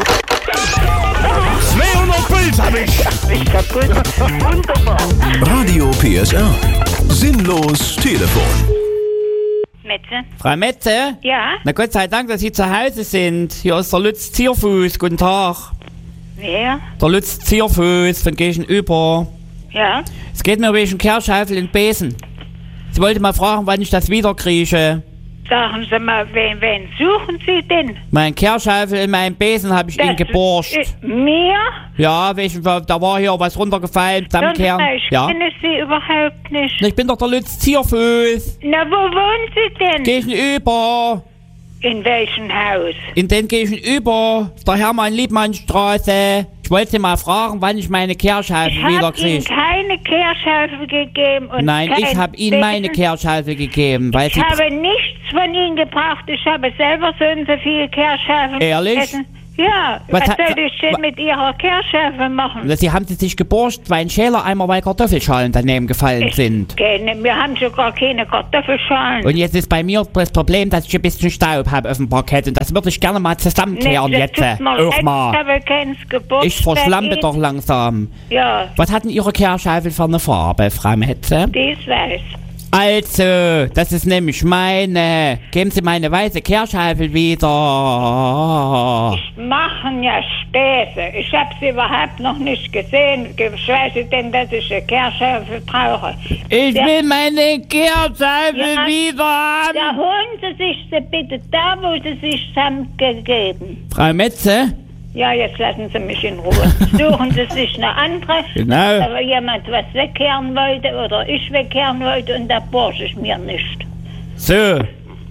200 Puls hab ich. Ich kaputt. Wunderbar. Radio PSR. Sinnlos Telefon. Metze? Frau Metze? Ja? Na Gott sei Dank, dass Sie zu Hause sind. Hier ist der Lutz Zierfuß. Guten Tag. Wer? Der Lutz Zierfuß von Gegenüber. Ja? Es geht mir wegen Kehrschaufeln in Besen. Sie wollte mal fragen, wann ich das wieder kriege. Sagen Sie mal, wen suchen Sie denn? Mein Kehrschaufel in meinem Besen habe ich Ihnen geborgt. Mir? Ja, da war hier was runtergefallen, zusammenkehren. Ich Ja. kenne Sie überhaupt nicht. Ich bin doch der Lutz Zierfuß. Na, wo wohnen Sie denn? Gegenüber. In welchem Haus? In den gegenüber, der Hermann-Liebmann-Straße. Ich wollte mal fragen, wann ich meine Kehrschaufeln wieder kriege. Ich habe Ihnen keine Kehrschaufeln gegeben. Und nein, ich habe Ihnen meine Kehrschaufeln gegeben. Weil ich habe nichts von Ihnen gebracht. Ich habe selber so und so viele Kehrschaufeln. Ehrlich? Ja, was soll ich denn mit Ihrer Kehrschaufeln machen? Sie haben sich geburscht, weil ein Schälereimer, weil Kartoffelschalen daneben gefallen sind. Wir haben sogar keine Kartoffelschalen. Und jetzt ist bei mir das Problem, dass ich ein bisschen Staub habe auf dem Parkett. Und das würde ich gerne mal zusammenkehren jetzt. Auch mal. Ich verschlampe doch langsam. Ja. Was hatten Ihre Kehrschaufeln für eine Farbe, Frau Metze? Die ist weiß. Also, das ist nämlich meine. Geben Sie meine weiße Kehrschaufel wieder. Ich machen ja Späße. Ich habe sie überhaupt noch nicht gesehen. Geschweige denn, dass ich eine Kehrschaufel brauche. Ich will meine Kehrschaufel wieder haben. Ja, holen Sie sich sie bitte da, wo Sie sich haben gegeben. Frau Metze? Ja, jetzt lassen Sie mich in Ruhe. Suchen Sie sich eine andere, genau. Aber jemand was wegkehren wollte oder ich wegkehren wollte und da borsche ich mir nicht. So. 200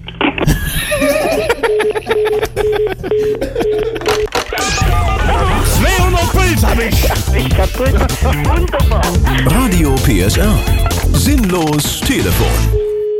Puls hab ich. Ich kaputt. Wunderbar. Radio PSR. Sinnlos Telefon.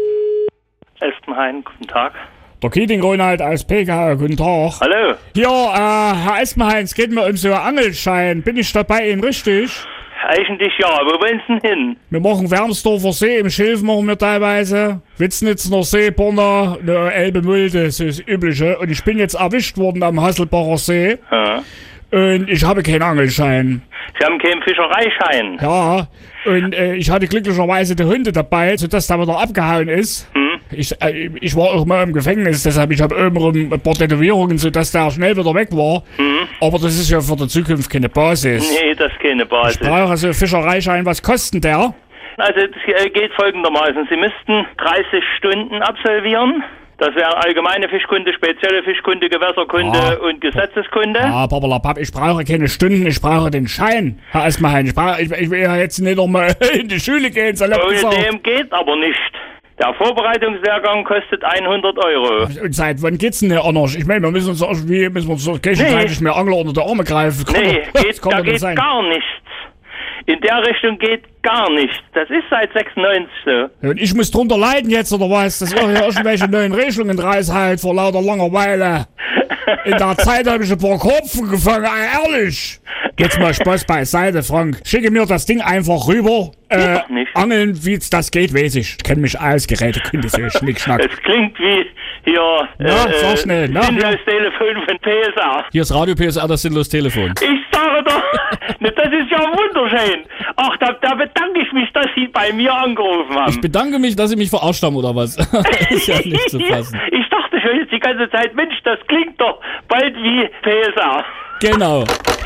Espenhain, guten Tag. Der Keating-Ronald als PK, guten Tag. Hallo. Ja, Herr Espenhain, es geht mir um so einen Angelschein. Bin ich da bei Ihnen richtig? Eigentlich ja, wo wollen Sie denn hin? Wir machen Wermsdorfer See, im Schilf machen wir teilweise. Witznitzer See, Borna, Elbe-Mulde, das ist das Übliche. Und ich bin jetzt erwischt worden am Hasselbacher See. Ja. Und ich habe keinen Angelschein. Sie haben keinen Fischereischein? Ja, und ich hatte glücklicherweise die Hunde dabei, sodass der wieder abgehauen ist. Ich war auch mal im Gefängnis, deshalb ich habe oben ein paar Tätowierungen, sodass der schnell wieder weg war. Aber das ist ja für die Zukunft keine Basis. Nee, das ist keine Basis. Ich brauche also Fischereischein. Was kostet der? Also das geht folgendermaßen. Sie müssten 30 Stunden absolvieren. Das wäre allgemeine Fischkunde, spezielle Fischkunde, Gewässerkunde und Gesetzeskunde. Ah, Pappalapapp, ich brauche keine Stunden, ich brauche den Schein, Herr Espenhain. Ich will ja jetzt nicht nochmal in die Schule gehen, salopp gesagt. Ohne dem geht aber nicht. Der Vorbereitungslehrgang kostet 100 €. Und seit wann geht's denn hier anders? Ich meine, wir müssen uns irgendwie, nicht mehr Angler unter die Arme greifen. Da geht gar nichts. In der Richtung geht gar nichts. Das ist seit 96 so. Und ich muss drunter leiden jetzt, oder was? Dass ihr hier irgendwelche neuen Regelungen reißt vor lauter Langeweile. In der Zeit habe ich ein paar Kopfen gefangen, ehrlich. Jetzt mal Spaß beiseite, Frank. Schicke mir das Ding einfach rüber. Angeln, wie das geht, weiß ich. Ich kenne mich aus, Gerätekunde, so Schnickschnack. Es klingt wie hier, sag schnell, Sinnlos Telefon von PSR. Hier ist Radio PSR, das Sinnlos Telefon. Ich sage doch, das ist ja wunderschön. Ach, da bedanke ich mich, dass Sie bei mir angerufen haben. Ich bedanke mich, dass Sie mich verarscht haben, oder was? Ist ja nicht zu fassen. Ich dachte schon jetzt die ganze Zeit, Mensch, das klingt doch bald wie PSR. Genau.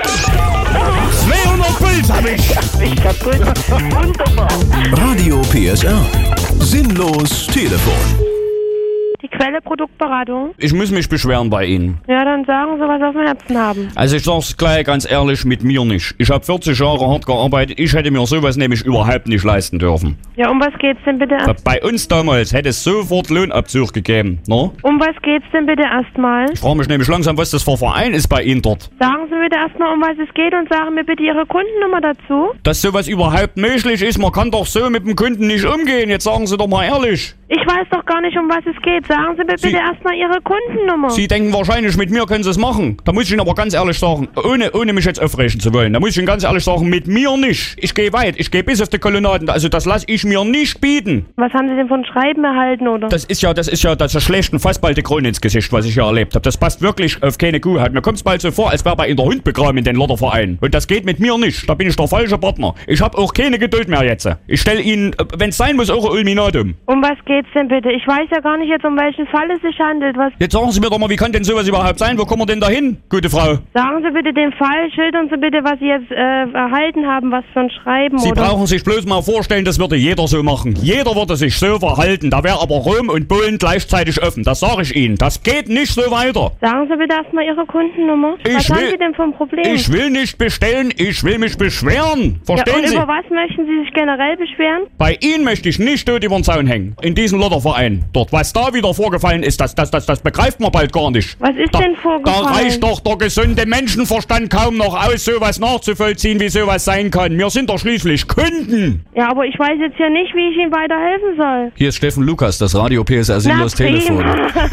200 Puls hab ich. Ich kaputt. Wunderbar. Radio PSR. Sinnlos Telefon. Die Quelle Produktberatung. Ich muss mich beschweren bei Ihnen. Ja, dann sagen Sie, was Sie auf dem Herzen haben. Also ich sag's gleich ganz ehrlich, mit mir nicht. Ich habe 40 Jahre hart gearbeitet, ich hätte mir sowas nämlich überhaupt nicht leisten dürfen. Ja, um was geht's denn bitte erst? Bei uns damals hätte es sofort Lohnabzug gegeben, ne? Um was geht's denn bitte erstmal? Ich frage mich nämlich langsam, was das für ein Verein ist bei Ihnen dort. Sagen Sie bitte erstmal, um was es geht und sagen mir bitte Ihre Kundennummer dazu. Dass sowas überhaupt möglich ist, man kann doch so mit dem Kunden nicht umgehen, jetzt sagen Sie doch mal ehrlich. Ich weiß doch gar nicht, um was es geht. Sagen Sie mir bitte erstmal Ihre Kundennummer. Sie denken wahrscheinlich, mit mir können Sie es machen. Da muss ich Ihnen aber ganz ehrlich sagen, ohne mich jetzt aufregen zu wollen, da muss ich Ihnen ganz ehrlich sagen, mit mir nicht. Ich gehe weit, ich gehe bis auf die Kolonnaden, also das lasse ich mir nicht bieten. Was haben Sie denn von Schreiben erhalten, oder? Das ist ja das schlechten Fassballte Krone ins Gesicht, was ich hier erlebt habe. Das passt wirklich auf keine Kuh. Mir kommt es bald so vor, als wäre bei Ihnen der Hund begraben in den Lotterverein. Und das geht mit mir nicht. Da bin ich der falsche Partner. Ich habe auch keine Geduld mehr jetzt. Ich stelle Ihnen, wenn es sein muss, auch ein Ultimatum. Um was geht's denn bitte? Ich weiß ja gar nicht jetzt, um welchen Fall es sich handelt. Was? Jetzt sagen Sie mir doch mal, wie kann denn sowas überhaupt sein? Wo kommen wir denn da hin, gute Frau? Sagen Sie bitte den Fall, schildern Sie bitte, was Sie jetzt erhalten haben, was für ein Schreiben, Sie oder? brauchen sich bloß mal vorstellen, das würde jeder so machen. Jeder würde sich so verhalten. Da wäre aber Rom und Bullen gleichzeitig offen. Das sage ich Ihnen. Das geht nicht so weiter. Sagen Sie bitte erstmal Ihre Kundennummer. Was haben Sie denn für ein Problem? Ich will nicht bestellen, ich will mich beschweren. Verstehen und Sie? Über was möchten Sie sich generell beschweren? Bei Ihnen möchte ich nicht tot über den Zaun hängen. In diesen Lotterverein. Dort, was da wieder vorgefallen ist, das begreift man bald gar nicht. Was ist denn vorgefallen? Da reicht doch der gesunde Menschenverstand kaum noch aus, sowas nachzuvollziehen, wie sowas sein kann. Wir sind doch schließlich Kunden. Ja, aber ich weiß jetzt ja nicht, wie ich Ihnen weiterhelfen soll. Hier ist Steffen Lukas, das Radio PSR Sinnlos Telefon.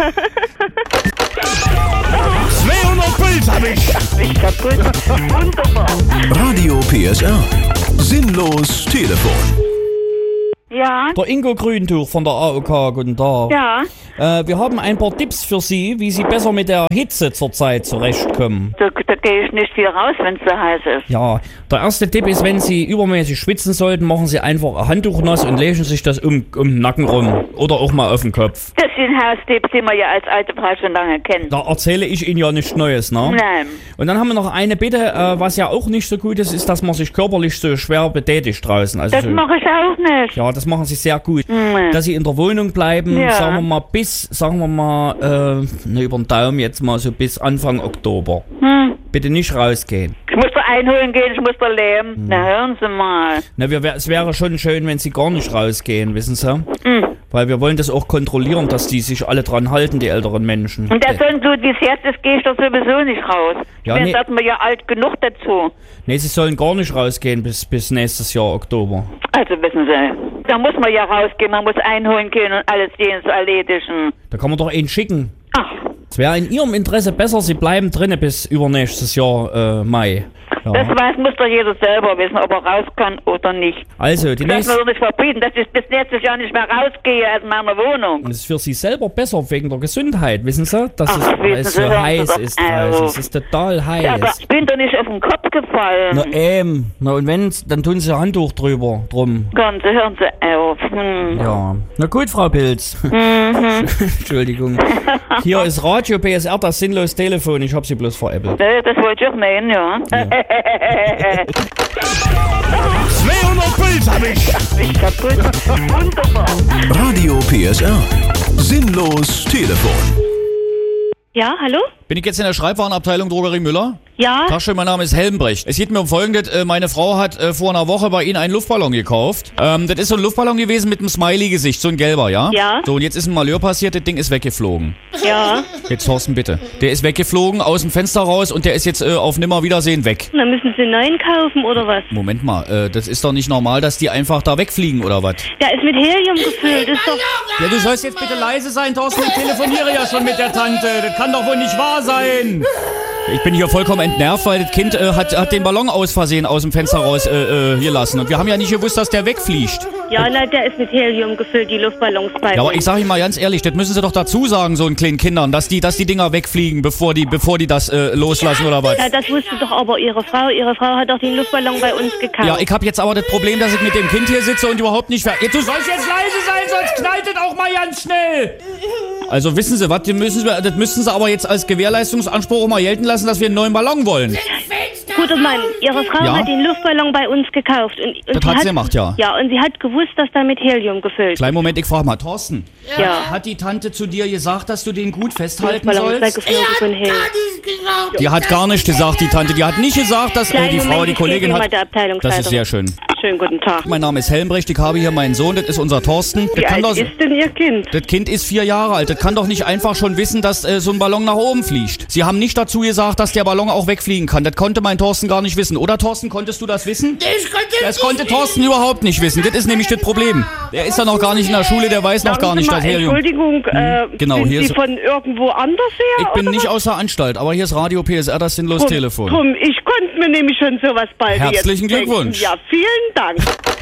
200 Puls hab ich. Ich kaputt. Wunderbar. Radio PSR. Sinnlos Telefon. Ja? Der Ingo Grüntuch von der AOK, guten Tag. Ja? Wir haben ein paar Tipps für Sie, wie Sie besser mit der Hitze zurzeit zurechtkommen. Da gehe ich nicht viel raus, wenn es so heiß ist. Ja, der erste Tipp ist, wenn Sie übermäßig schwitzen sollten, machen Sie einfach ein Handtuch nass und legen sich das um den Nacken rum. Oder auch mal auf den Kopf. Das sind Haustipps, die man ja als alte Frau schon lange kennt. Da erzähle ich Ihnen ja nichts Neues, ne? Nein. Und dann haben wir noch eine Bitte, was ja auch nicht so gut ist, ist, dass man sich körperlich so schwer betätigt draußen. Also Das so, mache ich auch nicht. ja, das machen Sie sehr gut. Nee. Dass Sie in der Wohnung bleiben, Ja. sagen wir mal über den Daumen jetzt mal so bis Anfang Oktober. Bitte nicht rausgehen. Ich muss da einholen gehen, ich muss da leben. Na, hören Sie mal. Na, es wäre schon schön, wenn Sie gar nicht rausgehen, wissen Sie? Weil wir wollen das auch kontrollieren, dass die sich alle dran halten, die älteren Menschen. Und der Sonnenblut, wie es jetzt ist, gehe ich doch sowieso nicht raus. Ja, Ich bin nee. sagt man ja alt genug dazu. Nee, Sie sollen gar nicht rausgehen bis nächstes Jahr Oktober. Also wissen Sie, da muss man ja rausgehen, man muss einholen gehen und alles sehen zu erledigen. Da kann man doch einen schicken. Ach. Es wäre in Ihrem Interesse besser, Sie bleiben drinnen bis übernächstes Jahr Mai. Ja. Das muss doch jeder selber wissen, ob er raus kann oder nicht. Also, die Das nächste... muss man doch nicht verbieten, dass ich bis nächstes Jahr nicht mehr rausgehe aus meiner Wohnung. Das ist für Sie selber besser, wegen der Gesundheit, wissen Sie? Dass Ach, weil es wissen so Sie, hören Sie heiß doch ist auf. draußen. Es ist total heiß. Ja, aber ich bin doch nicht auf den Kopf gefallen. Na und wenn's, dann tun Sie ein Handtuch drum. Hören Sie auf. Ja. Na gut, Frau Pilz. Entschuldigung. Hier ist Radio PSR, das sinnlos Telefon. Ich hab Sie bloß veräppelt. Nee, das wollte ich auch meinen, ja. 200 Puls hab ich. Ich kaputt. Wunderbar. Radio PSR. Sinnlos Telefon. Ja, hallo? Bin ich jetzt in der Schreibwarenabteilung Drogerie Müller? Ja? Tag schön, mein Name ist Helmbrecht. Es geht mir um Folgendes. Meine Frau hat vor einer Woche bei Ihnen einen Luftballon gekauft. Das ist so ein Luftballon gewesen mit einem Smiley-Gesicht, so ein gelber, ja? Ja. So, und jetzt ist ein Malheur passiert, das Ding ist weggeflogen. Ja. Jetzt, Thorsten, bitte. Der ist weggeflogen, aus dem Fenster raus und der ist jetzt auf Nimmerwiedersehen weg. Dann müssen Sie einen neuen kaufen, oder was? Moment mal, das ist doch nicht normal, dass die einfach da wegfliegen, oder was? Der ist mit Helium gefüllt, ist doch... Ja, du sollst jetzt bitte leise sein, Thorsten. Ich telefoniere ja schon mit der Tante. Das kann doch wohl nicht wahr sein. Ich bin hier vollkommen entnervt, weil das Kind hat den Ballon aus Versehen aus dem Fenster raus hier lassen. Und wir haben ja nicht gewusst, dass der wegfliegt. Ja, na, der ist mit Helium gefüllt, die Luftballons bei Ja, aber uns. ich sag Ihnen mal ganz ehrlich, das müssen Sie doch dazu sagen, so einen kleinen Kindern, dass die Dinger wegfliegen, bevor die das loslassen oder was. Ja, das wusste doch aber Ihre Frau. Ihre Frau hat doch den Luftballon bei uns gekauft. Ja, ich habe jetzt aber das Problem, dass ich mit dem Kind hier sitze und überhaupt nicht... Du sollst jetzt leise sein, sonst knallt das auch mal ganz schnell. Also wissen Sie was, das müssen Sie aber jetzt als Gewährleistungsanspruch auch mal gelten lassen, dass wir einen neuen Ballon wollen. Guter Mann, Ihre Frau Ja? hat den Luftballon bei uns gekauft. Und Das hat sie gemacht, ja. Ja, und sie hat gewusst, dass da mit Helium gefüllt ist. Kleinen Moment, ich frage mal, Thorsten. Ja. Hat die Tante zu dir gesagt, dass du den gut festhalten Luftballon ist sollst? weggeflogen von Helium. Die hat gar nicht gesagt, die Tante. Die hat nicht gesagt, dass Kleinen die Frau, Moment, die ich gebe Kollegin Ihnen mal hat... der Abteilungsleiter. Das ist sehr schön. Schönen guten Tag. Mein Name ist Helmbrecht, ich habe hier meinen Sohn, das ist unser Thorsten. Wie alt ist denn Ihr Kind? Das Kind ist 4 Jahre alt. Das kann doch nicht einfach schon wissen, dass so ein Ballon nach oben fliegt. Sie haben nicht dazu gesagt, dass der Ballon auch wegfliegen kann. Das konnte mein Thorsten gar nicht wissen. Oder Thorsten, konntest du das wissen? Das konnte Thorsten überhaupt nicht wissen. Das ist nämlich das Problem. Der ist ja noch gar nicht in der Schule, der weiß noch gar nicht, dass Helium... Entschuldigung, Genau, sind hier Sie ist- von irgendwo anders her? Ich bin oder nicht was? außer Anstalt, aber hier ist Radio PSR, das sinnlos Telefon. Drum, ich konnte mir nämlich schon sowas bald Herzlichen jetzt denken. Glückwunsch. Ja, vielen Dank.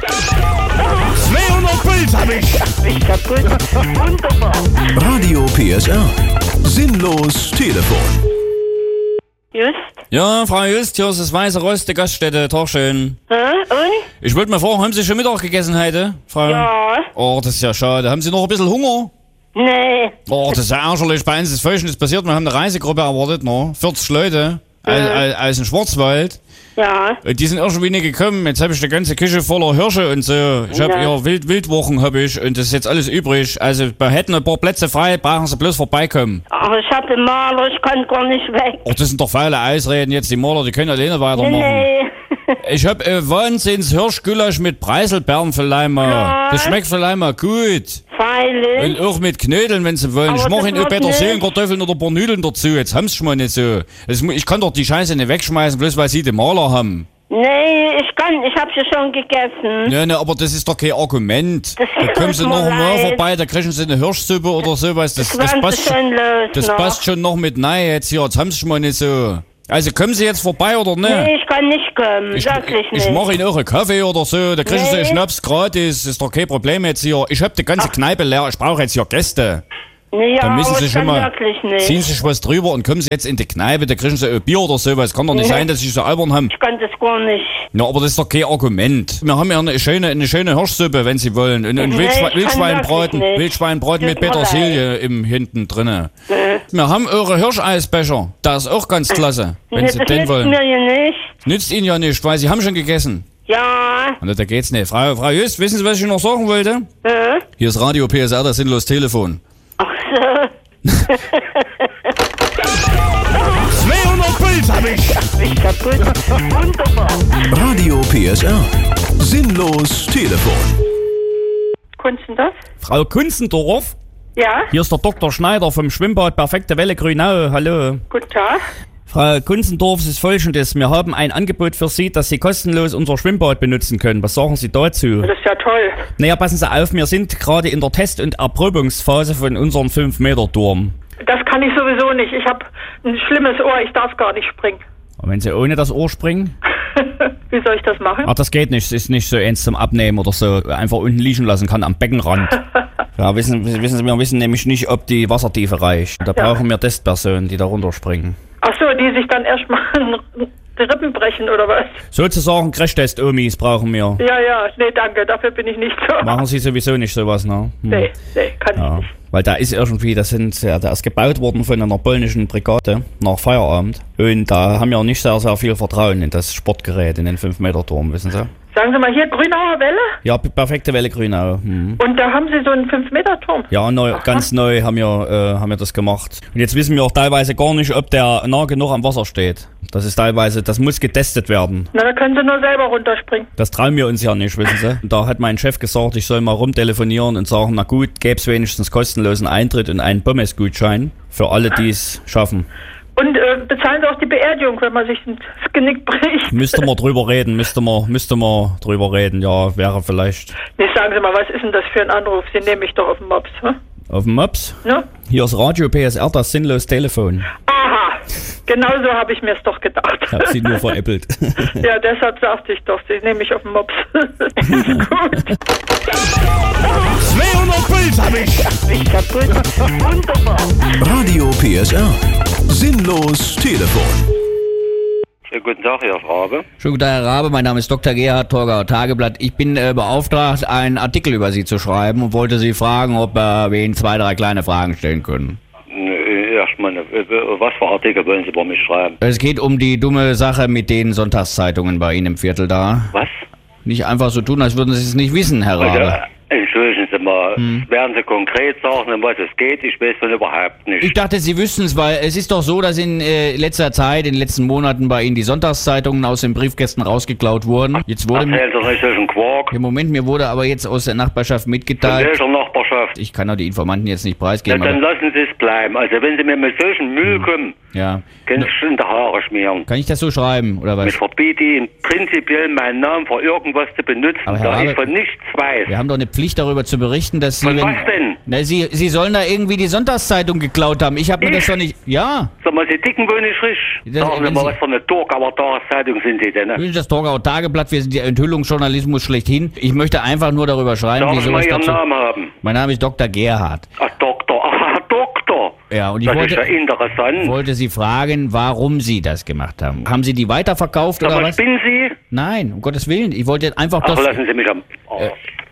200 Puls hab ich. Ich kaputt. Wunderbar. Radio PSR. Sinnlos Telefon. Just? Ja, Frau Just, hier ist das Weiße Rost, die Gaststätte, Tag schön. Und? Ich wollte mal fragen, haben Sie schon Mittag gegessen heute, Frau? Ja. Oh, das ist ja schade. Haben Sie noch ein bisschen Hunger? Nee. Oh, das ist ja ärgerlich. Bei uns ist Folgendes passiert. Wir haben eine Reisegruppe erwartet, ne? 40 Leute aus dem Schwarzwald. Ja. Die sind irgendwie nicht gekommen. Jetzt habe ich die ganze Küche voller Hirsche und so. Ich habe Ja. ja Wildwochen hab ich und das ist jetzt alles übrig. Also wir hätten ein paar Plätze frei, brauchen Sie bloß vorbeikommen. Aber ich habe den Maler, ich kann gar nicht weg. Oh, das sind doch faule Ausreden jetzt. Die Maler, die können alleine weitermachen. Nee. Ich hab Wahnsinns Hirschgulasch mit Preiselbeeren vielleicht mal. Ja. Das schmeckt vielleicht mal gut. freilich. Und auch mit Knödeln, wenn sie wollen. Aber Ich mache ihnen das auch wird Petersilien, nicht. Kartoffeln oder ein paar Nudeln dazu. Jetzt haben sie schon mal nicht so. Ich kann doch die Scheiße nicht wegschmeißen, bloß weil sie den Maler haben. Nee, ich hab sie schon gegessen. Ja, ne, aber das ist doch kein Argument. Da kommen sie tut noch mir einmal leid. vorbei, da kriegen sie eine Hirschsuppe oder sowas. Das passt schon los das noch. passt schon noch mit nein jetzt hier. Jetzt haben sie schon mal nicht so. Also kommen sie jetzt vorbei oder ne? Nee, ich kann nicht kommen, wirklich nicht. Ich mache ihnen auch einen Kaffee oder so. Da kriegen sie einen Nee. Schnaps gratis. Ist doch kein Problem jetzt hier. Ich hab die ganze Kneipe leer. Ich brauche jetzt hier Gäste. Nee, ja, Da müssen aber sie ich schon kann mal, wirklich nicht. ziehen sich was drüber und kommen sie jetzt in die Kneipe, da kriegen sie ein Bier oder sowas. Kann doch nicht Nee. sein, dass sie so albern haben. Ich kann das gar nicht. Ja, aber das ist doch kein Argument. Wir haben ja eine schöne Hirschsuppe, wenn sie wollen. Und Nee, ich kann Wildschweinbraten, wirklich nicht. Wildschweinbraten mit Tut mir Petersilie im hinten drinne. Nee. Wir haben eure Hirscheisbecher. Das ist auch ganz klasse, wenn Nee, sie das den nützt wollen. mir ja nicht. Nützt ihnen ja nicht, weil sie haben schon gegessen. Ja. Und da geht's nicht. Frau Just, wissen Sie, was ich noch sagen wollte? Hier ist Radio PSR, das sinnlos Telefon. Ach so. 200 Puls hab ich. Ich kaputt. Wunderbar. Radio PSR. Sinnlos Telefon. Kunstendorf? Frau Kunzendorf? Ja. Hier ist der Dr. Schneider vom Schwimmbad Perfekte Welle Grünau. Hallo. Guten Tag. Frau Kunzendorf, es ist Folgendes. Wir haben ein Angebot für Sie, dass Sie kostenlos unser Schwimmbad benutzen können. Was sagen Sie dazu? Das ist ja toll. Naja, passen Sie auf, wir sind gerade in der Test- und Erprobungsphase von unserem 5-Meter-Turm. Das kann ich sowieso nicht. Ich habe ein schlimmes Ohr, ich darf gar nicht springen. Und wenn Sie ohne das Ohr springen? Wie soll ich das machen? Ach, das geht nicht. Es ist nicht so eins zum Abnehmen oder so. Einfach unten liegen lassen kann am Beckenrand. Ja, wissen Sie, wir wissen nämlich nicht, ob die Wassertiefe reicht. Da brauchen wir Testpersonen, die da runterspringen. Ach so, die sich dann erstmal die Rippen brechen oder was? Sozusagen Crashtest-Omis brauchen wir. Ja, nee, danke, dafür bin ich nicht so. Machen Sie sowieso nicht sowas, ne? Nee, kann ich nicht. Weil da ist irgendwie, da ist gebaut worden von einer polnischen Brigade nach Feierabend. Und da haben wir nicht sehr, sehr viel Vertrauen in das Sportgerät, in den 5-Meter-Turm, wissen Sie? Sagen Sie mal, hier Grünauer Welle? Ja, perfekte Welle Grünau. Und da haben Sie so einen 5-Meter-Turm? Ja, ganz neu haben wir das gemacht. Und jetzt wissen wir auch teilweise gar nicht, ob der nah genug am Wasser steht. Das muss getestet werden. Na, da können Sie nur selber runterspringen. Das trauen wir uns ja nicht, wissen Sie. Und da hat mein Chef gesagt, ich soll mal rumtelefonieren und sagen, na gut, gäbe es wenigstens kostenlosen Eintritt und einen Pommesgutschein für alle, die es schaffen. Und bezahlen Sie auch die Beerdigung, wenn man sich das Genick bricht? Müsste man drüber reden, ja, wäre vielleicht. Nee, sagen Sie mal, was ist denn das für ein Anruf? Sie nehmen mich doch auf den Mops, hm? Auf dem Mops? Ja? Hier ist Radio PSR, das sinnlos Telefon. Aha, genau so habe ich mir es doch gedacht. Ich hab sie nur veräppelt. Ja, deshalb sagte ich doch, Sie nehmen mich auf den Mops. Gut. 200 Puls hab ich. Ich kaputt. Wunderbar. Radio PSR. Sinnlos Telefon. Schönen guten Tag, Herr Rabe. Schönen guten Tag, Herr Rabe. Mein Name ist Dr. Gerhard, Torgauer Tageblatt. Ich bin beauftragt, einen Artikel über Sie zu schreiben und wollte Sie fragen, ob wir Ihnen 2, 3 kleine Fragen stellen können. Erstmal, was für Artikel wollen Sie bei mir schreiben? Es geht um die dumme Sache mit den Sonntagszeitungen bei Ihnen im Viertel da. Was? Nicht einfach so tun, als würden Sie es nicht wissen, Herr Rabe. Entschuldigen Sie mal, werden Sie konkret sagen, um was es geht? Ich weiß von überhaupt nicht. Ich dachte, Sie wüssten es, weil es ist doch so, dass in letzter Zeit, in den letzten Monaten bei Ihnen die Sonntagszeitungen aus den Briefkästen rausgeklaut wurden. Jetzt wurde Erzählen Sie nicht solchen Quark. Im Moment, mir wurde aber jetzt aus der Nachbarschaft Von mitgeteilt. welcher Nachbarschaft? Ich kann doch die Informanten jetzt nicht Ja, preisgeben. dann aber, lassen Sie es bleiben. Also wenn Sie mir mit solchen Müll kommen, ja. können Sie schon in die Haare schmieren. Kann ich das so schreiben, oder was? Ich verbiete Ihnen prinzipiell meinen Namen für irgendwas zu benutzen, Aber Herr da ich Rabe, von nichts weiß. Wir haben doch eine Pflicht darüber zu berichten, dass Sie... Von was denn? Na, Sie sollen da irgendwie die Sonntagszeitung geklaut haben. Ich habe mir das doch nicht... Ja. Sag mal, Sie dicken wohl nicht frisch? Sagen Sie mal, was für eine Torgauer Tageszeitung sind Sie denn? Ne? Das ist das Torgauer Tageblatt, wir sind der Enthüllungsjournalismus schlechthin. Ich möchte einfach nur darüber schreiben, Darf wie ich sowas mal Ihren dazu... Namen haben? Mein Name ist Dr. Gerhard. Ach, Doktor. Ach, Doktor. Ja, und ich Das wollte, ist ja interessant. wollte Sie fragen, warum Sie das gemacht haben. Haben Sie die weiterverkauft Sag oder mal, was? spinnen Sie? Nein, um Gottes Willen. Ich wollte einfach Ach, das... lassen Sie mich am... Oh,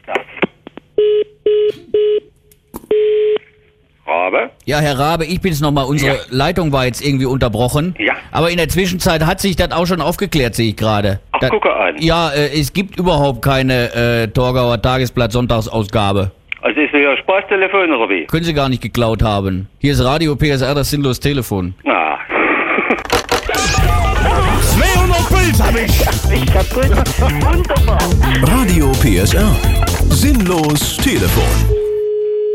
Rabe? Ja, Herr Rabe, ich bin's nochmal. Unsere Leitung war jetzt irgendwie unterbrochen. Ja. Aber in der Zwischenzeit hat sich das auch schon aufgeklärt, sehe ich gerade. Ach, gucke an. Ja, es gibt überhaupt keine Torgauer Tagesblatt Sonntagsausgabe. Also ist das Ihr Spaßtelefon oder wie? Können Sie gar nicht geklaut haben. Hier ist Radio PSR, das sinnlos Telefon. Na. 200 Puls hab ich. Ich kaputt. Wunderbar. Radio PSR. Sinnlos Telefon.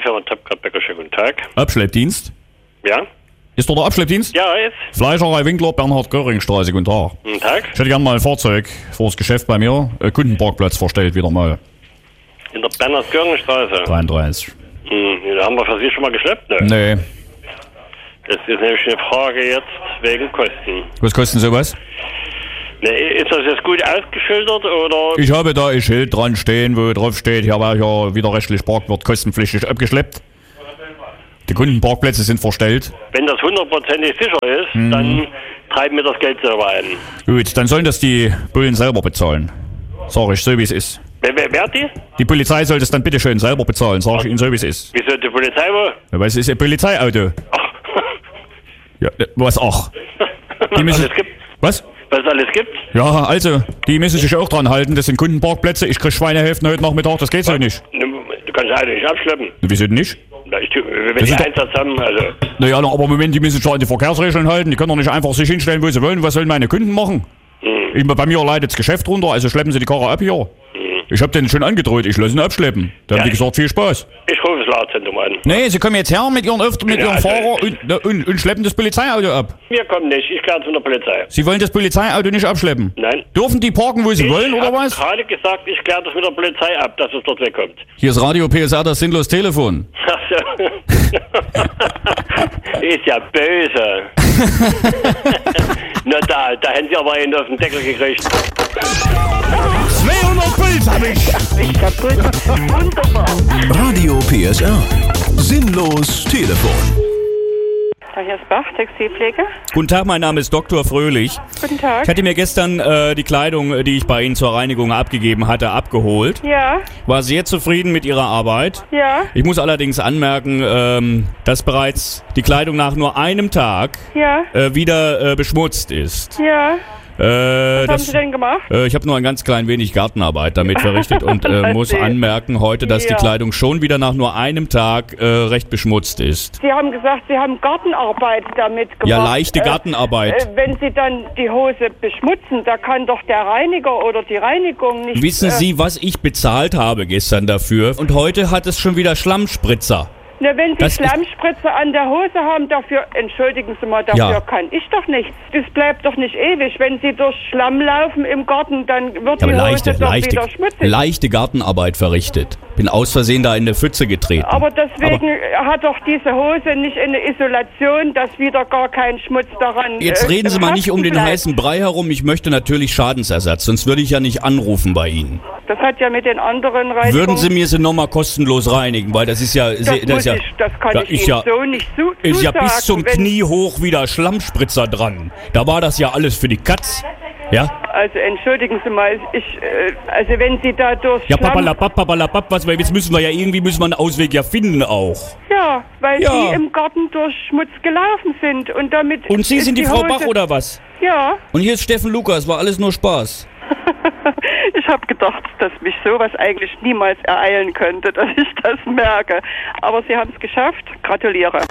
die Firma Töpker-Becker, schönen guten Tag. Abschleppdienst? Ja? Ist doch der Abschleppdienst? Ja, ist. Fleischerei Winkler, Bernhard-Göring-Straße, guten Tag. Guten Tag. Ich hätte gerne mal ein Fahrzeug vor das Geschäft bei mir. Kundenparkplatz verstellt wieder mal. In der Bernhard-Göring-Straße? 33. Da haben wir für Sie schon mal geschleppt, ne? Nee. Das ist nämlich eine Frage jetzt wegen Kosten. Was kostet sowas? Ne, ist das jetzt gut ausgeschildert, oder? Ich habe da ein Schild dran stehen, wo drauf steht, hier welcher widerrechtlich parkt, wird kostenpflichtig abgeschleppt. Die Kundenparkplätze sind verstellt. Wenn das 100%ig sicher ist, dann treiben wir das Geld selber ein. Gut, dann sollen das die Bullen selber bezahlen. Sag ich, so wie es ist. Wer die? Die Polizei soll das dann bitte schön selber bezahlen, sag ich Ihnen, so wie es ist. Wieso die Polizei wo? Ja, weil es ist ein Polizeiauto. Ja, was auch? Die müssen, alles gibt? was? Was es alles gibt? Ja, also, die müssen sich auch dran halten, das sind Kundenparkplätze, ich krieg Schweinehälften heute Nachmittag, das geht so nicht. Du kannst Auto nicht abschleppen. Wieso nicht? Na, wenn die Einsatz haben, also... Naja, aber Moment, die müssen sich an die Verkehrsregeln halten, die können doch nicht einfach sich hinstellen, wo sie wollen. Was sollen meine Kunden machen? Bei mir leidet das Geschäft runter, also schleppen sie die Karre ab hier. Ich hab denen schon angedroht, ich lasse ihn abschleppen. Da haben die gesagt, viel Spaß. Ich rufe das Laderzentrum an. Nee, sie kommen jetzt her mit ihren Fahrer und schleppen das Polizeiauto ab. Wir kommen nicht, ich kläre es von der Polizei. Sie wollen das Polizeiauto nicht abschleppen? Nein. Dürfen die parken, wo sie wollen, oder was? Ich habe gerade gesagt, ich kläre das mit der Polizei ab, dass es dort wegkommt. Hier ist Radio PSR, das sinnlos Telefon. Ach so. Ist ja böse. Na da haben sie aber einen auf den Deckel gekriegt. 200 Puls hab ich. Ich kaputt. Wunderbar. Radio PSR. Sinnlos Telefon. Hier ist Bach, Textilpflege. Guten Tag, mein Name ist Dr. Fröhlich. Guten Tag. Ich hatte mir gestern die Kleidung, die ich bei Ihnen zur Reinigung abgegeben hatte, abgeholt. Ja. War sehr zufrieden mit Ihrer Arbeit. Ja. Ich muss allerdings anmerken, dass bereits die Kleidung nach nur einem Tag wieder beschmutzt ist. Ja. Was haben Sie denn gemacht? Ich habe nur ein ganz klein wenig Gartenarbeit damit verrichtet und muss anmerken heute, dass die Kleidung schon wieder nach nur einem Tag recht beschmutzt ist. Sie haben gesagt, Sie haben Gartenarbeit damit gemacht. Ja, leichte Gartenarbeit. Wenn Sie dann die Hose beschmutzen, da kann doch der Reiniger oder die Reinigung nicht... Wissen Sie, was ich bezahlt habe gestern dafür? Und heute hat es schon wieder Schlammspritzer. Na, wenn Sie Schlammspritze an der Hose haben, dafür, entschuldigen Sie mal, dafür kann ich doch nichts. Das bleibt doch nicht ewig. Wenn Sie durch Schlamm laufen im Garten, dann wird die Hose doch wieder schmutzig. Leichte Gartenarbeit verrichtet. Bin aus Versehen da in eine Pfütze getreten. Aber deswegen hat doch diese Hose nicht eine Isolation, dass wieder gar kein Schmutz daran Jetzt reden Sie mal nicht um den heißen Brei herum. Ich möchte natürlich Schadensersatz, sonst würde ich ja nicht anrufen bei Ihnen. Das hat ja mit den anderen Reinigungen... Würden Sie mir sie nochmal kostenlos reinigen, weil das ist ja... Das kann ich Ihnen so nicht zusagen. Ist ja bis zum Knie hoch wieder Schlammspritzer dran. Da war das ja alles für die Katz. Ja? Also entschuldigen Sie mal, also wenn Sie da durch ja, papalapap, jetzt müssen wir einen Ausweg ja finden auch. Ja, weil die im Garten durch Schmutz gelaufen sind und damit... Und Sie sind die Frau Bach oder was? Ja. Und hier ist Steffen Lukas, war alles nur Spaß. Ich habe gedacht, dass mich sowas eigentlich niemals ereilen könnte, dass ich das merke. Aber Sie haben es geschafft. Gratuliere.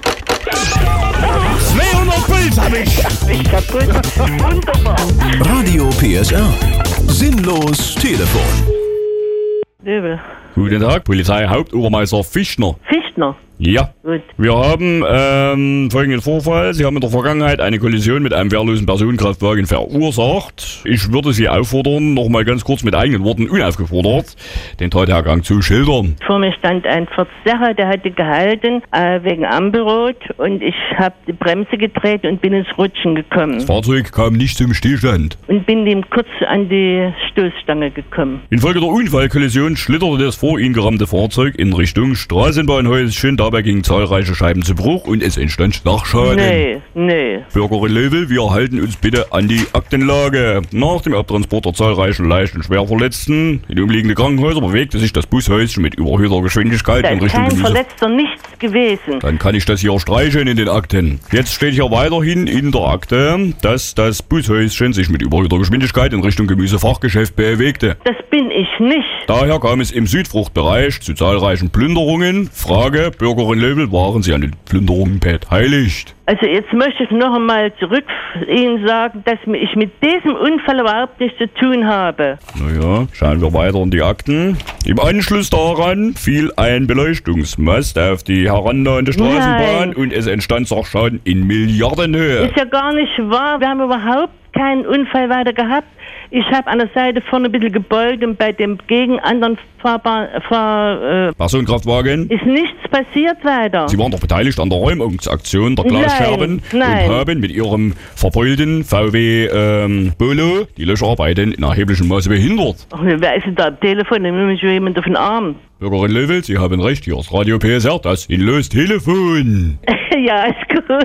200 Puls hab ich. Ich kaputt. Wunderbar. Radio PSR. Sinnlos Telefon. Löbel. Guten Tag, Polizeihauptobermeister Fichtner. Fichtner? Ja. Gut. Wir haben folgenden Vorfall. Sie haben in der Vergangenheit eine Kollision mit einem wehrlosen Personenkraftwagen verursacht. Ich würde Sie auffordern, nochmal ganz kurz mit eigenen Worten unaufgefordert, den Tathergang zu schildern. Vor mir stand ein Verzerrer, der hatte gehalten wegen Ampelrot und ich habe die Bremse gedreht und bin ins Rutschen gekommen. Das Fahrzeug kam nicht zum Stillstand. Und bin dem kurz an die Stoßstange gekommen. Infolge der Unfallkollision schlitterte das vor ihn gerammte Fahrzeug in Richtung Straßenbahnhäuschen. Dabei gingen zahlreiche Scheiben zu Bruch und es entstand Sachschaden. Nee. Bürgerin Löwel, wir halten uns bitte an die Aktenlage. Nach dem Abtransport der zahlreichen leicht und schwer Verletzten in umliegende Krankenhäuser bewegte sich das Bushäuschen mit überhöhter Geschwindigkeit in Richtung Gemüse. Kein Verletzter, nichts gewesen. Dann kann ich das hier streicheln in den Akten. Jetzt steht hier weiterhin in der Akte, dass das Bushäuschen sich mit überhöhter Geschwindigkeit in Richtung Gemüsefachgeschäft bewegte. Das bin ich nicht. Daher kam es im Südfruchtbereich zu zahlreichen Plünderungen. Frage, Bürgerin Bürgerin Löbel, waren Sie an den Plünderungen beteiligt? Also jetzt möchte ich noch einmal zurück Ihnen sagen, dass ich mit diesem Unfall überhaupt nichts zu tun habe. Naja, schauen wir weiter in die Akten. Im Anschluss daran fiel ein Beleuchtungsmast auf die herannahende Straßenbahn und es entstand Sachschaden in Milliardenhöhe. Ist ja gar nicht wahr. Wir haben überhaupt keinen Unfall weiter gehabt. Ich habe an der Seite vorne ein bisschen gebeugt und bei dem gegen anderen Personenkraftwagen? Ist nichts passiert weiter. Sie waren doch beteiligt an der Räumungsaktion der Glasscherben und haben mit Ihrem verbeulten VW Polo die Löscharbeiten in erheblichem Maße behindert. Ach, wer ist denn da am Telefon? Da nimmt mich jemand auf den Arm. Bürgerin Löwel, Sie haben recht, hier ist Radio PSR, das Sinnlos-Telefon. Ja, ist gut.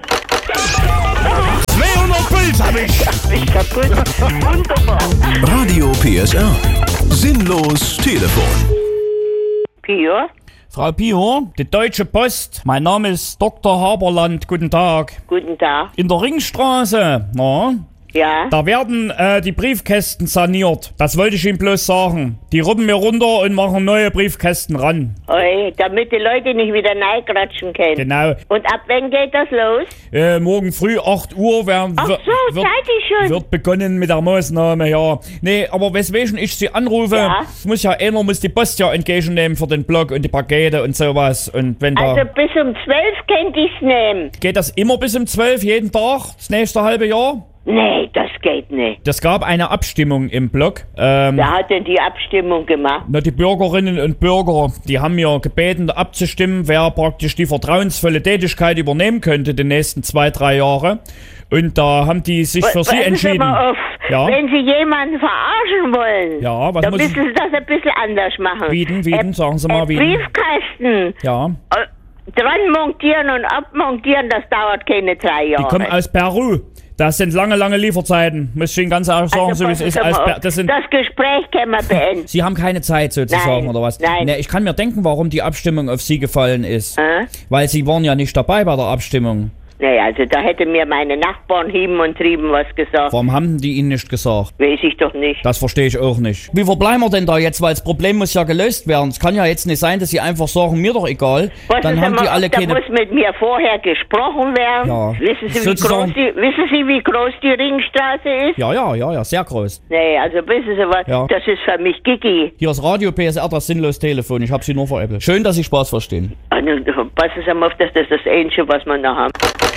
200 Puls hab ich. Ich kaputt. Wunderbar. Radio PSR. Sinnlos Telefon. Pio? Frau Pio, die Deutsche Post. Mein Name ist Dr. Haberland. Guten Tag. Guten Tag. In der Ringstraße, ja. Da werden die Briefkästen saniert. Das wollte ich Ihnen bloß sagen. Die rüppen mir runter und machen neue Briefkästen ran. Oi, damit die Leute nicht wieder neigratschen können. Genau. Und ab wann geht das los? Morgen früh 8 Uhr wird begonnen mit der Maßnahme, ja. Nee, aber weswegen ich Sie anrufe, einer muss die Post ja entgegennehmen für den Block und die Pakete und sowas. Und wenn also bis um 12 könnte ich's nehmen. Geht das immer bis um 12, jeden Tag, das nächste halbe Jahr? Nee, das geht nicht. Das gab eine Abstimmung im Blog. Wer hat denn die Abstimmung gemacht? Na, die Bürgerinnen und Bürger, die haben mir gebeten, abzustimmen, wer praktisch die vertrauensvolle Tätigkeit übernehmen könnte die nächsten 2-3 Jahre. Und da haben die sich für Sie entschieden. Aber auf, ja? Wenn Sie jemanden verarschen wollen, dann müssen Sie das ein bisschen anders machen. Wieden, sagen Sie mal, wieden. Briefkasten. Ja. Dran montieren und abmontieren, das dauert keine 3 Jahre. Die kommen aus Peru. Das sind lange Lieferzeiten. Muss ich Ihnen ganz ehrlich sagen, so wie es ist. Das Gespräch können wir beenden. Sie haben keine Zeit sozusagen, oder was? Nein. Nee, ich kann mir denken, warum die Abstimmung auf Sie gefallen ist. Weil Sie waren ja nicht dabei bei der Abstimmung. Nee, also da hätte mir meine Nachbarn hieben und trieben was gesagt. Warum haben die Ihnen nicht gesagt? Weiß ich doch nicht. Das verstehe ich auch nicht. Wie verbleiben wir denn da jetzt? Weil das Problem muss ja gelöst werden. Es kann ja jetzt nicht sein, dass Sie einfach sagen, mir doch egal. Dann haben die alle keine... Da muss mit mir vorher gesprochen werden. Ja. Wissen Sie, wie groß die Ringstraße ist? Ja, sehr groß. Nee, also wissen Sie was, das ist für mich Gigi. Hier ist Radio PSR, das Sinnlos-Telefon. Ich habe Sie nur veräppelt. Schön, dass Sie Spaß verstehen. Also, passen Sie mal auf, das ist das Einzige, was wir noch haben.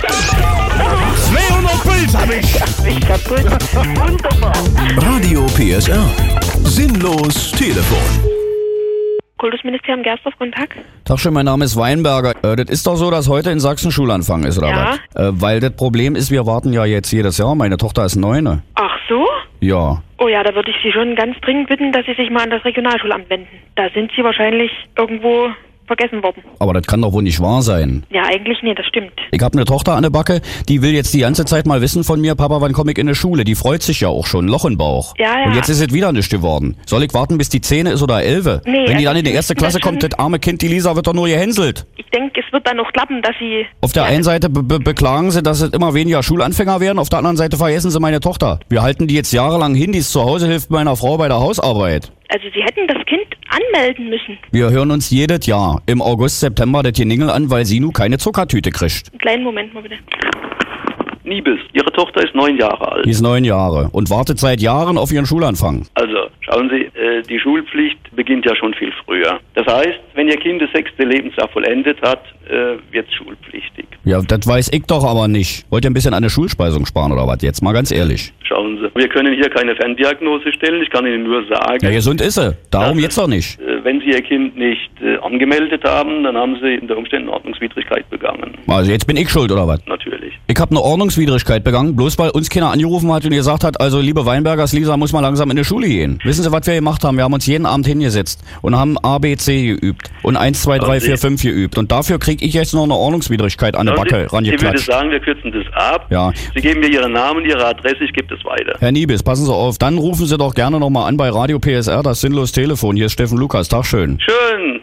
200 Puls hab ich. Ich kaputt. Wunderbar. Radio PSR. Sinnlos Telefon. Kultusministerium Gersdorf, guten Tag. Tag schön, mein Name ist Weinberger. Das ist doch so, dass heute in Sachsen Schulanfang ist, oder was? Weil das Problem ist, wir warten ja jetzt jedes Jahr. Meine Tochter ist 9. Ach so? Ja. Oh ja, da würde ich Sie schon ganz dringend bitten, dass Sie sich mal an das Regionalschulamt wenden. Da sind Sie wahrscheinlich irgendwo vergessen worden. Aber das kann doch wohl nicht wahr sein. Ja, eigentlich nicht, das stimmt. Ich habe eine Tochter an der Backe, die will jetzt die ganze Zeit mal wissen von mir, Papa, wann komme ich in die Schule? Die freut sich ja auch schon, Loch im Bauch. Ja. Und jetzt ist es wieder nicht geworden. Soll ich warten, bis die 10 ist oder 11? Nee, wenn die dann in die erste Klasse kommt, das arme Kind, die Lisa, wird doch nur gehänselt. Ich denke, es wird dann noch klappen, dass Sie... Auf der einen Seite beklagen sie, dass es immer weniger Schulanfänger werden, auf der anderen Seite vergessen sie meine Tochter. Wir halten die jetzt jahrelang hin, die ist zu Hause, hilft meiner Frau bei der Hausarbeit. Also Sie hätten das Kind anmelden müssen. Wir hören uns jedes Jahr im August, September das Geningel an, weil sie nun keine Zuckertüte kriegt. Einen kleinen Moment mal bitte. Niebes, Ihre Tochter ist 9 Jahre alt. Die ist 9 Jahre und wartet seit Jahren auf ihren Schulanfang. Also, schauen Sie, die Schulpflicht beginnt ja schon viel früher. Das heißt, wenn Ihr Kind das 6. Lebensjahr vollendet hat, wird es schulpflichtig. Ja, das weiß ich doch aber nicht. Wollt ihr ein bisschen an der Schulspeisung sparen oder was? Jetzt mal ganz ehrlich. Schauen Sie, wir können hier keine Ferndiagnose stellen. Ich kann Ihnen nur sagen... Ja, gesund ist sie. Darum jetzt doch nicht. Wenn Sie Ihr Kind nicht angemeldet haben, dann haben Sie unter Umständen Ordnungswidrigkeit begangen. Also jetzt bin ich schuld oder was? Natürlich. Ich habe eine Ordnungswidrigkeit begangen, bloß weil uns keiner angerufen hat und gesagt hat, also liebe Weinbergers, Lisa muss mal langsam in die Schule gehen. Wissen Sie, was wir gemacht haben? Wir haben uns jeden Abend hingesetzt und haben A, B, C geübt und 1, 2, 3, 4, 5 geübt. Und dafür kriege ich jetzt noch eine Ordnungswidrigkeit an der Backe rangeklatscht. Ich würde sagen, wir kürzen das ab. Ja. Sie geben mir Ihren Namen, Ihre Adresse, ich gebe das weiter. Herr Niebes, passen Sie auf, dann rufen Sie doch gerne nochmal an bei Radio PSR, das Sinnlos-Telefon. Hier ist Steffen Lukas, Tag schön. Schön.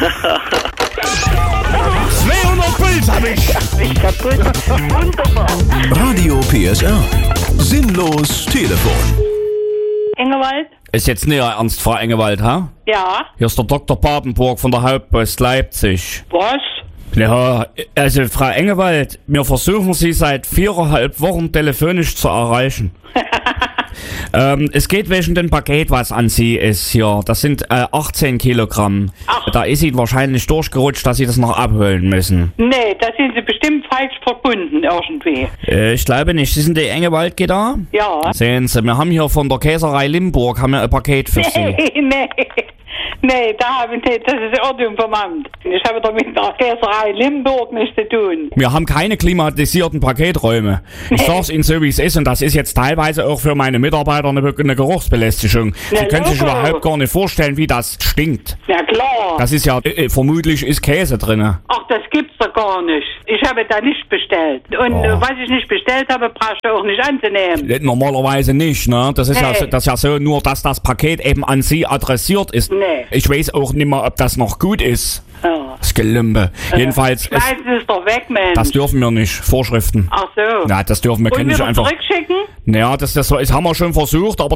200 Puls hab ich. Ich kaputt. Wunderbar. Radio PSR. Sinnlos Telefon. Engewald? Ist jetzt nicht ernst, Frau Engewald, ha? Ja. Hier ist der Dr. Papenburg von der Hauptpost Leipzig. Was? Ja, also Frau Engewald, wir versuchen Sie seit 4,5 Wochen telefonisch zu erreichen. Es geht wegen dem Paket, was an Sie ist hier. Das sind 18 Kilogramm. Ach. Da ist Ihnen wahrscheinlich durchgerutscht, dass Sie das noch abholen müssen. Nee, da sind Sie bestimmt falsch verbunden irgendwie. Ich glaube nicht. Sie sind die Engewald da? Ja. Sehen Sie, wir haben hier von der Käserei Limburg haben wir ein Paket für Sie. Nee, das ist Ordnung vom Amt. Ich habe doch mit der Käserei Limburg nichts zu tun. Wir haben keine klimatisierten Paketräume. Ich sag's Ihnen so, wie es ist, und das ist jetzt teilweise auch für meine Mitarbeiter eine Geruchsbelästigung. Sie können sich überhaupt gar nicht vorstellen, wie das stinkt. Ja klar. Das ist ja, vermutlich ist Käse drin. Ach, das gibt's doch gar nicht. Ich habe da nicht bestellt. Und was ich nicht bestellt habe, brauchst du auch nicht anzunehmen. Normalerweise nicht, ne? Das ist ja so, nur dass das Paket eben an Sie adressiert ist. Nee. Ich weiß auch nicht mehr, ob das noch gut ist. Ja. Das Gelümbe. Jedenfalls. Schmeißen Sie es doch weg, Mensch. Das dürfen wir nicht. Vorschriften. Ach so. Ja, das dürfen wir. Wollen wir einfach zurückschicken? Naja, das haben wir schon versucht, aber